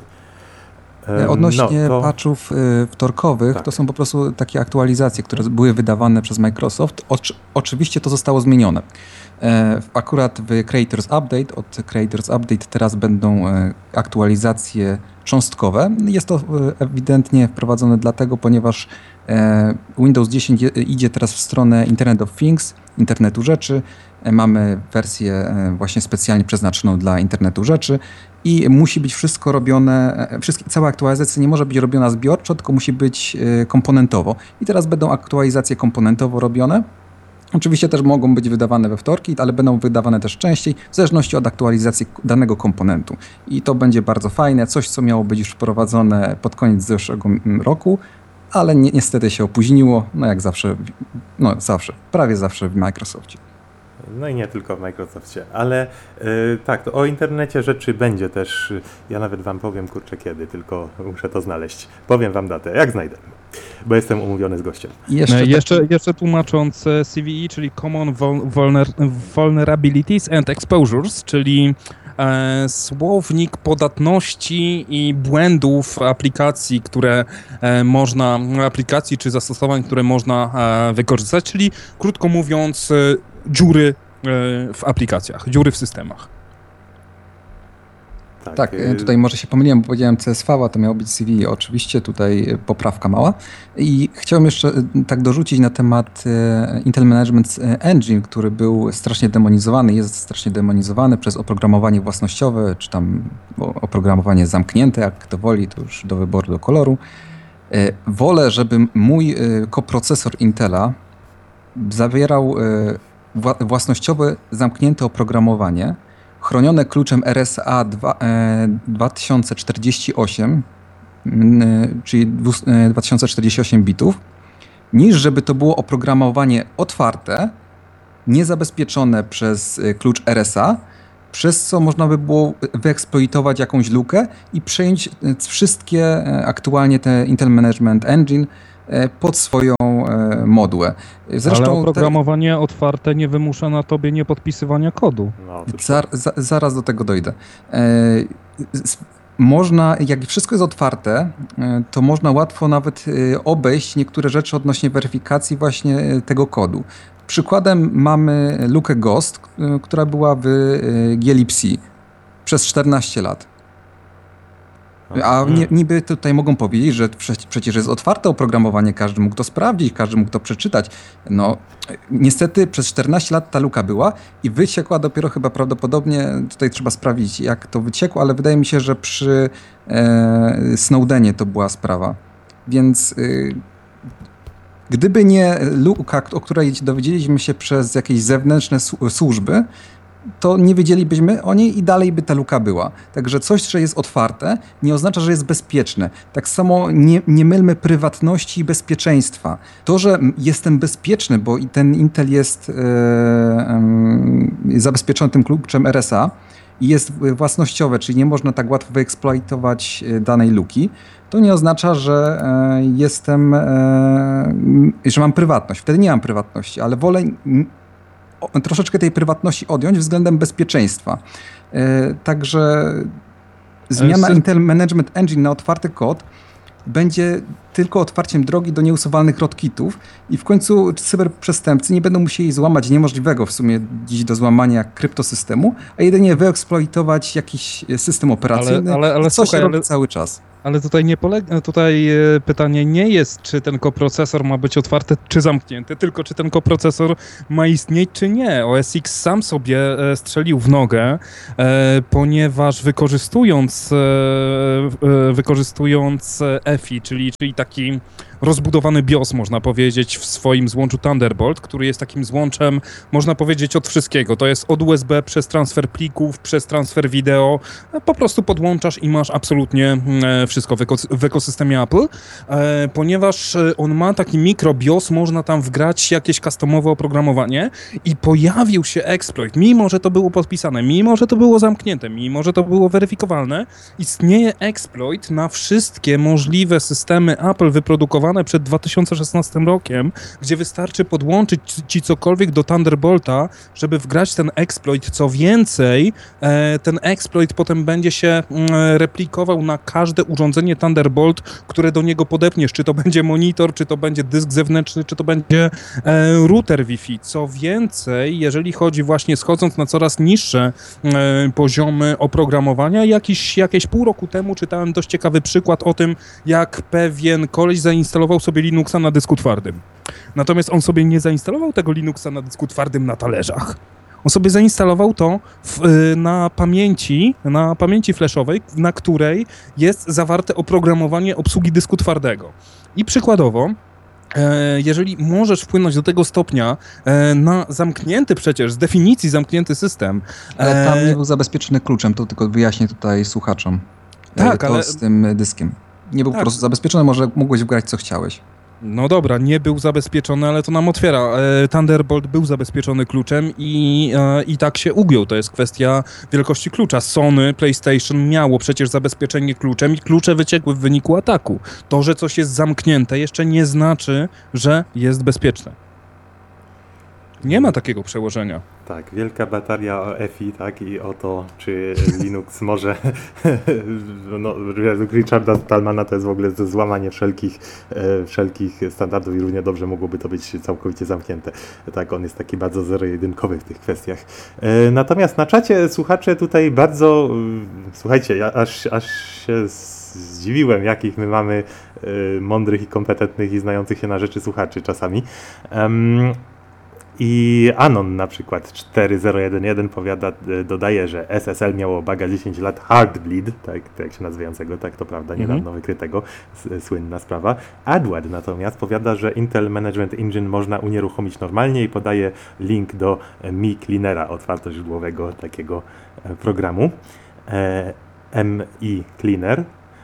S5: Odnośnie patchów wtorkowych, tak. To są po prostu takie aktualizacje, które były wydawane przez Microsoft. Oczywiście to zostało zmienione. Akurat w Creators Update, od Creators Update teraz będą aktualizacje cząstkowe. Jest to ewidentnie wprowadzone dlatego, ponieważ Windows 10 idzie teraz w stronę Internet of Things, Internetu Rzeczy. Mamy wersję właśnie specjalnie przeznaczoną dla Internetu Rzeczy i musi być wszystko robione, cała aktualizacja nie może być robiona zbiorczo, tylko musi być komponentowo. I teraz będą aktualizacje komponentowo robione. Oczywiście też mogą być wydawane we wtorki, ale będą wydawane też częściej, w zależności od aktualizacji danego komponentu. I to będzie bardzo fajne, coś co miało być już wprowadzone pod koniec zeszłego roku, ale niestety się opóźniło, no jak zawsze, prawie zawsze w Microsoftie.
S1: No i nie tylko w Microsoftie, ale tak, to o internecie rzeczy będzie też, ja nawet wam powiem, kurczę kiedy, tylko muszę to znaleźć. Powiem wam datę, jak znajdę, bo jestem umówiony z gościem.
S2: Jeszcze tłumacząc CVE, czyli Common Vulnerabilities and Exposures, czyli słownik podatności i błędów aplikacji, aplikacji czy zastosowań, które można wykorzystać, czyli krótko mówiąc dziury w aplikacjach, dziury w systemach.
S5: Tak, tutaj może się pomyliłem, bo powiedziałem CSV, a to miało być CVE. Oczywiście tutaj poprawka mała. I chciałem jeszcze tak dorzucić na temat Intel Management Engine, który był strasznie demonizowany, jest strasznie demonizowany przez oprogramowanie własnościowe, czy tam oprogramowanie zamknięte, jak to woli, to już do wyboru, do koloru. Wolę, żeby mój koprocesor Intela zawierał własnościowe, zamknięte oprogramowanie, chronione kluczem RSA 2048, czyli 2048 bitów, niż żeby to było oprogramowanie otwarte, niezabezpieczone przez klucz RSA, przez co można by było wyeksploitować jakąś lukę i przejąć wszystkie aktualnie te Intel Management Engine pod swoją modułę.
S2: Zresztą ale oprogramowanie otwarte nie wymusza na tobie niepodpisywania kodu.
S5: No, zaraz do tego dojdę. Można, jak wszystko jest otwarte, to można łatwo nawet obejść niektóre rzeczy odnośnie weryfikacji właśnie tego kodu. Przykładem mamy lukę Ghost, która była w glibc przez 14 lat. A niby tutaj mogą powiedzieć, że przecież jest otwarte oprogramowanie, każdy mógł to sprawdzić, każdy mógł to przeczytać. No, niestety przez 14 lat ta luka była i wyciekła dopiero chyba prawdopodobnie, tutaj trzeba sprawdzić jak to wyciekło, ale wydaje mi się, że przy Snowdenie to była sprawa. Więc gdyby nie luka, o której dowiedzieliśmy się przez jakieś zewnętrzne służby, to nie wiedzielibyśmy o niej i dalej by ta luka była. Także coś, że jest otwarte, nie oznacza, że jest bezpieczne. Tak samo nie mylmy prywatności i bezpieczeństwa. To, że jestem bezpieczny, bo i ten Intel jest zabezpieczony tym kluczem RSA i jest własnościowe, czyli nie można tak łatwo wyeksploitować danej luki, to nie oznacza, że że mam prywatność. Wtedy nie mam prywatności, ale wolę troszeczkę tej prywatności odjąć względem bezpieczeństwa. Także zmiana Intel Management Engine na otwarty kod będzie tylko otwarciem drogi do nieusuwalnych rootkitów i w końcu cyberprzestępcy nie będą musieli złamać niemożliwego w sumie dziś do złamania kryptosystemu, a jedynie wyeksploitować jakiś system operacyjny,
S2: ale
S5: co się robi cały czas.
S2: Ale tutaj pytanie nie jest, czy ten koprocesor ma być otwarty, czy zamknięty, tylko czy ten koprocesor ma istnieć, czy nie. OS X sam sobie strzelił w nogę, ponieważ wykorzystując EFI, czyli taki rozbudowany BIOS, można powiedzieć, w swoim złączu Thunderbolt, który jest takim złączem, można powiedzieć, od wszystkiego. To jest od USB przez transfer plików, przez transfer wideo. Po prostu podłączasz i masz absolutnie wszystko w ekosystemie Apple. Ponieważ on ma taki mikro BIOS, można tam wgrać jakieś customowe oprogramowanie i pojawił się exploit. Mimo że to było podpisane, mimo że to było zamknięte, mimo że to było weryfikowalne, istnieje exploit na wszystkie możliwe systemy Apple wyprodukowane przed 2016 rokiem, gdzie wystarczy podłączyć ci cokolwiek do Thunderbolta, żeby wgrać ten exploit. Co więcej, ten exploit potem będzie się replikował na każde urządzenie Thunderbolt, które do niego podepniesz. Czy to będzie monitor, czy to będzie dysk zewnętrzny, czy to będzie router Wi-Fi. Co więcej, jeżeli chodzi właśnie schodząc na coraz niższe poziomy oprogramowania, jakieś pół roku temu czytałem dość ciekawy przykład o tym, jak pewien koleś zainstalował sobie Linuxa na dysku twardym. Natomiast on sobie nie zainstalował tego Linuxa na dysku twardym na talerzach. On sobie zainstalował to na pamięci flashowej, na której jest zawarte oprogramowanie obsługi dysku twardego. I przykładowo, jeżeli możesz wpłynąć do tego stopnia na zamknięty przecież, z definicji zamknięty system...
S5: Ale tam nie był zabezpieczony kluczem, to tylko wyjaśnię tutaj słuchaczom.
S2: Tak, ale...
S5: z tym dyskiem. Nie był po prostu zabezpieczony, może mogłeś wgrać co chciałeś.
S2: No dobra, nie był zabezpieczony, ale to nam otwiera. Thunderbolt był zabezpieczony kluczem i tak się ugiął. To jest kwestia wielkości klucza. Sony, PlayStation miało przecież zabezpieczenie kluczem i klucze wyciekły w wyniku ataku. To, że coś jest zamknięte, jeszcze nie znaczy, że jest bezpieczne. Nie ma takiego przełożenia.
S1: Tak, wielka bataria o EFI, tak, i o to, czy Linux może, no, Richarda Stallmana to jest w ogóle złamanie wszelkich standardów i równie dobrze mogłoby to być całkowicie zamknięte. Tak, on jest taki bardzo zero-jedynkowy w tych kwestiach. Natomiast na czacie słuchacze tutaj bardzo, słuchajcie, ja aż się zdziwiłem, jakich my mamy mądrych i kompetentnych i znających się na rzeczy słuchaczy czasami. I Anon na przykład 4011 dodaje, że SSL miało baga 10 lat Heartbleed, tak jak się nazywającego, tak to prawda, niedawno wykrytego, słynna sprawa. AdWord natomiast powiada, że Intel Management Engine można unieruchomić normalnie i podaje link do Mi Cleanera, otwartoźródłowego takiego programu, Mi Cleaner,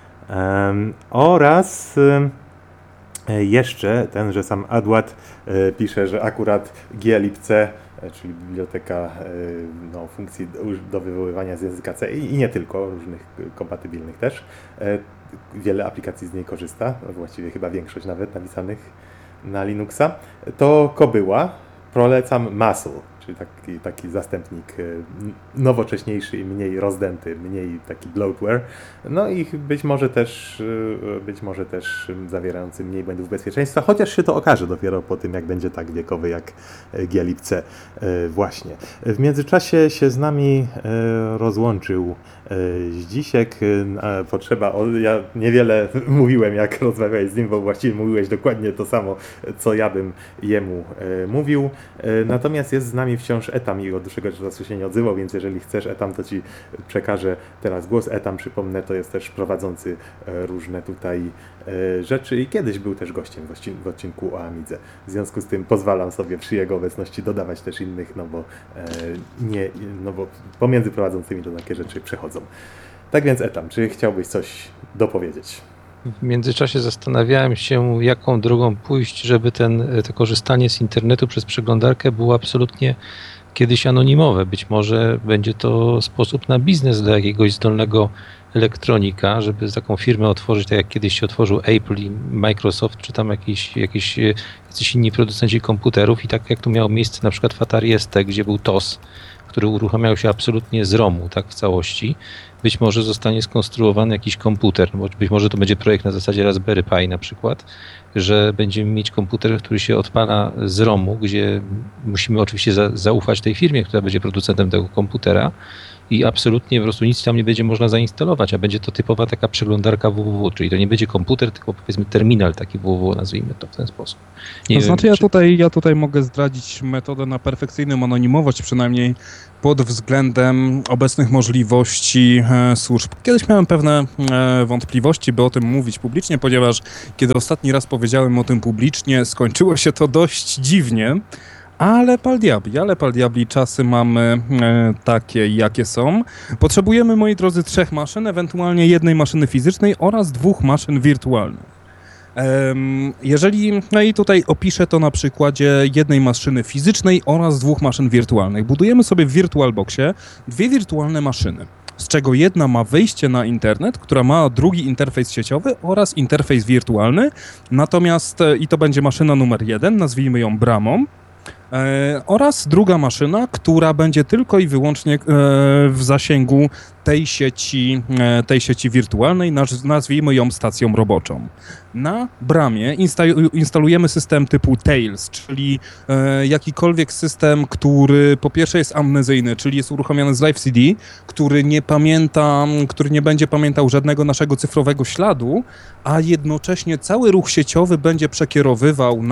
S1: oraz jeszcze tenże sam AdWord pisze, że akurat glibc, czyli biblioteka funkcji do wywoływania z języka C i nie tylko, różnych kompatybilnych też, wiele aplikacji z niej korzysta, właściwie chyba większość nawet napisanych na Linuxa, to kobyła. Polecam Muscle, czyli taki zastępnik nowocześniejszy i mniej rozdęty, mniej taki bloatware, no i być może też zawierający mniej błędów bezpieczeństwa, chociaż się to okaże dopiero po tym, jak będzie tak wiekowy jak glibc właśnie. W międzyczasie się z nami rozłączył Zdzisiek. Ja niewiele mówiłem, jak rozmawiałeś z nim, bo właściwie mówiłeś dokładnie to samo, co ja bym jemu mówił. Natomiast jest z nami nami wciąż Etam i od dłuższego czasu się nie odzywał, więc jeżeli chcesz Etam, to ci przekażę teraz głos. Etam, przypomnę, to jest też prowadzący różne tutaj rzeczy i kiedyś był też gościem w odcinku o Amidze. W związku z tym pozwalam sobie przy jego obecności dodawać też innych, bo pomiędzy prowadzącymi to takie rzeczy przechodzą. Tak więc Etam, czy chciałbyś coś dopowiedzieć?
S3: W międzyczasie zastanawiałem się, jaką drogą pójść, żeby to korzystanie z internetu przez przeglądarkę było absolutnie kiedyś anonimowe. Być może będzie to sposób na biznes dla jakiegoś zdolnego elektronika, żeby taką firmę otworzyć, tak jak kiedyś się otworzył Apple i Microsoft, czy tam jacyś inni producenci komputerów i tak jak to miało miejsce na przykład w Atari ST, gdzie był TOS, który uruchamiał się absolutnie z ROM-u, tak, w całości. Być może zostanie skonstruowany jakiś komputer, bo być może to będzie projekt na zasadzie Raspberry Pi na przykład, że będziemy mieć komputer, który się odpala z ROM-u, gdzie musimy oczywiście zaufać tej firmie, która będzie producentem tego komputera i absolutnie po prostu nic tam nie będzie można zainstalować, a będzie to typowa taka przeglądarka www, czyli to nie będzie komputer, tylko powiedzmy terminal taki www, nazwijmy to w ten sposób.
S2: Ja tutaj mogę zdradzić metodę na perfekcyjną anonimowość, przynajmniej pod względem obecnych możliwości służb. Kiedyś miałem pewne wątpliwości, by o tym mówić publicznie, ponieważ kiedy ostatni raz powiedziałem o tym publicznie, skończyło się to dość dziwnie. Ale pal diabli, czasy mamy takie, jakie są. Potrzebujemy, moi drodzy, 3 maszyn, ewentualnie 1 maszyny fizycznej oraz 2 maszyn wirtualnych. No i tutaj opiszę to na przykładzie 1 maszyny fizycznej oraz 2 maszyn wirtualnych. Budujemy sobie w VirtualBoxie 2 wirtualne maszyny, z czego jedna ma wejście na internet, która ma drugi interfejs sieciowy oraz interfejs wirtualny. Natomiast, i to będzie maszyna numer 1, nazwijmy ją bramą. Oraz druga maszyna, która będzie tylko i wyłącznie w zasięgu tej sieci wirtualnej, nazwijmy ją stacją roboczą. Na bramie instalujemy system typu Tails, czyli jakikolwiek system, który po pierwsze jest amnezyjny, czyli jest uruchomiony z Live CD, który nie będzie pamiętał żadnego naszego cyfrowego śladu, a jednocześnie cały ruch sieciowy będzie przekierowywał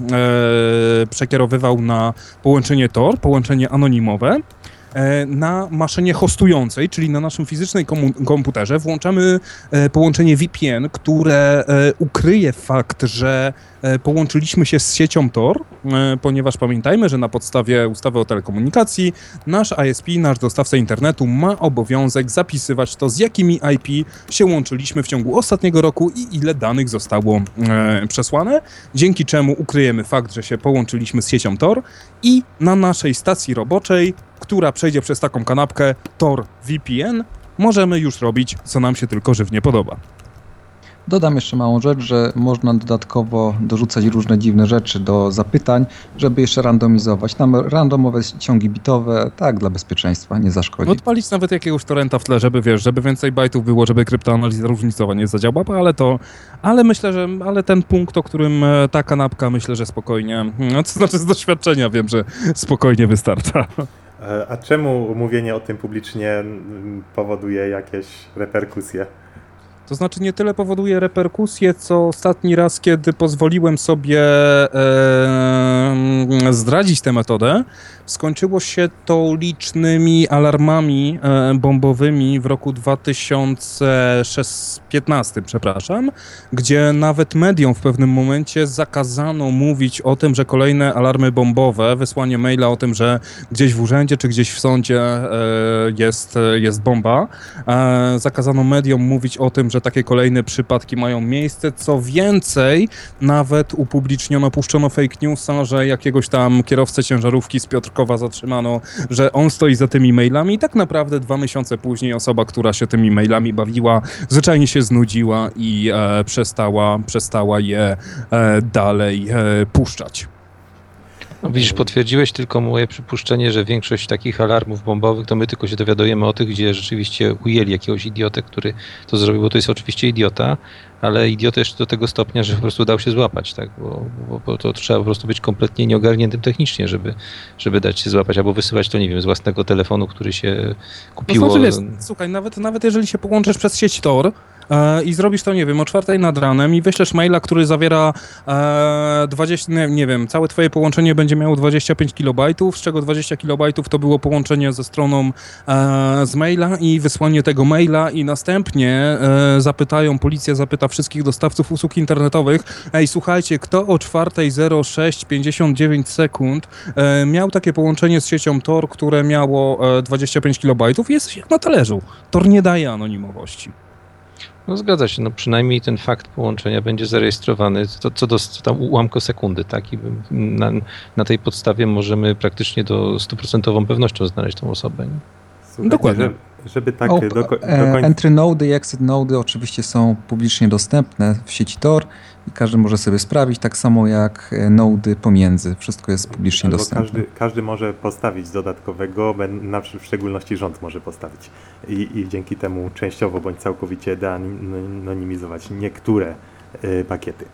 S2: na połączenie Tor, połączenie anonimowe. Na maszynie hostującej, czyli na naszym fizycznym komputerze, włączamy połączenie VPN, które ukryje fakt, że połączyliśmy się z siecią Tor, ponieważ pamiętajmy, że na podstawie ustawy o telekomunikacji nasz ISP, nasz dostawca internetu ma obowiązek zapisywać to, z jakimi IP się łączyliśmy w ciągu ostatniego roku i ile danych zostało przesłane, dzięki czemu ukryjemy fakt, że się połączyliśmy z siecią Tor i na naszej stacji roboczej, która przejdzie przez taką kanapkę Tor VPN, możemy już robić, co nam się tylko żywnie podoba.
S5: Dodam jeszcze małą rzecz, że można dodatkowo dorzucać różne dziwne rzeczy do zapytań, żeby jeszcze randomizować. Tam randomowe ciągi bitowe, tak, dla bezpieczeństwa, nie zaszkodzi.
S2: Odpalić nawet jakiegoś torrenta w tle, żeby więcej bajtów było, żeby kryptoanaliza różnicowa nie zadziałała, ale myślę, że ten punkt, o którym ta kanapka, myślę, że spokojnie, to znaczy z doświadczenia wiem, że spokojnie wystarcza.
S1: A czemu mówienie o tym publicznie powoduje jakieś reperkusje?
S2: To znaczy nie tyle powoduje reperkusje, co ostatni raz, kiedy pozwoliłem sobie zdradzić tę metodę, skończyło się to licznymi alarmami bombowymi w roku 2015, gdzie nawet mediom w pewnym momencie zakazano mówić o tym, że kolejne alarmy bombowe, wysłanie maila o tym, że gdzieś w urzędzie czy gdzieś w sądzie jest bomba. Zakazano mediom mówić o tym, że takie kolejne przypadki mają miejsce. Co więcej, nawet puszczono fake newsa, że jakiegoś tam kierowcę ciężarówki z Piotrkowa zatrzymano, że on stoi za tymi mailami i tak naprawdę 2 miesiące później osoba, która się tymi mailami bawiła, zwyczajnie się znudziła i przestała je dalej puszczać.
S3: No widzisz, potwierdziłeś tylko moje przypuszczenie, że większość takich alarmów bombowych, to my tylko się dowiadujemy o tych, gdzie rzeczywiście ujęli jakiegoś idiotę, który to zrobił, bo to jest oczywiście idiota, ale idiota jeszcze do tego stopnia, że po prostu dał się złapać, tak? Bo to trzeba po prostu być kompletnie nieogarniętym technicznie, żeby dać się złapać, albo wysyłać to, nie wiem, z własnego telefonu, który się kupiło.
S2: To znaczy, słuchaj, nawet jeżeli się połączysz przez sieć Tor, i zrobisz to, nie wiem, o 4 nad ranem i wyślesz maila, który zawiera 20, nie wiem, całe twoje połączenie będzie miało 25 kilobajtów, z czego 20 kilobajtów to było połączenie ze stroną z maila i wysłanie tego maila i następnie policja zapyta wszystkich dostawców usług internetowych, ej, słuchajcie, kto o 4:06:59 sekund miał takie połączenie z siecią Tor, które miało 25 kilobajtów, jest jak na talerzu. Tor nie daje anonimowości.
S3: No zgadza się, no przynajmniej ten fakt połączenia będzie zarejestrowany co do tam ułamku sekundy, tak? I na tej podstawie możemy praktycznie do 100% pewnością znaleźć tą osobę. Nie?
S1: Słuchajcie,
S2: Dokładnie.
S1: Żeby tak do końca...
S5: Entry nody i exit nody oczywiście są publicznie dostępne w sieci Tor i każdy może sobie sprawdzić, tak samo jak nody pomiędzy. Wszystko jest publicznie dostępne.
S1: Każdy może postawić dodatkowego, w szczególności rząd może postawić i dzięki temu częściowo bądź całkowicie deanonimizować niektóre pakiety.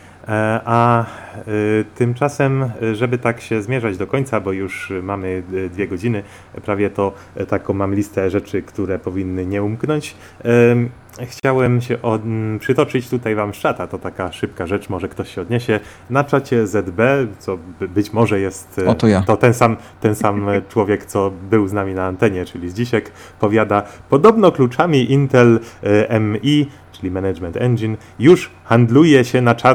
S1: Tymczasem, żeby tak się zmierzać do końca, bo już mamy 2 godziny, prawie to taką mam listę rzeczy, które powinny nie umknąć. Chciałem się przytoczyć tutaj wam z czata, to taka szybka rzecz, może ktoś się odniesie. Na czacie ZB, co być może jest to ten sam człowiek, co był z nami na antenie, czyli Zdzisiek, powiada, podobno kluczami Intel MI, czyli Management Engine, już handluje się na czarno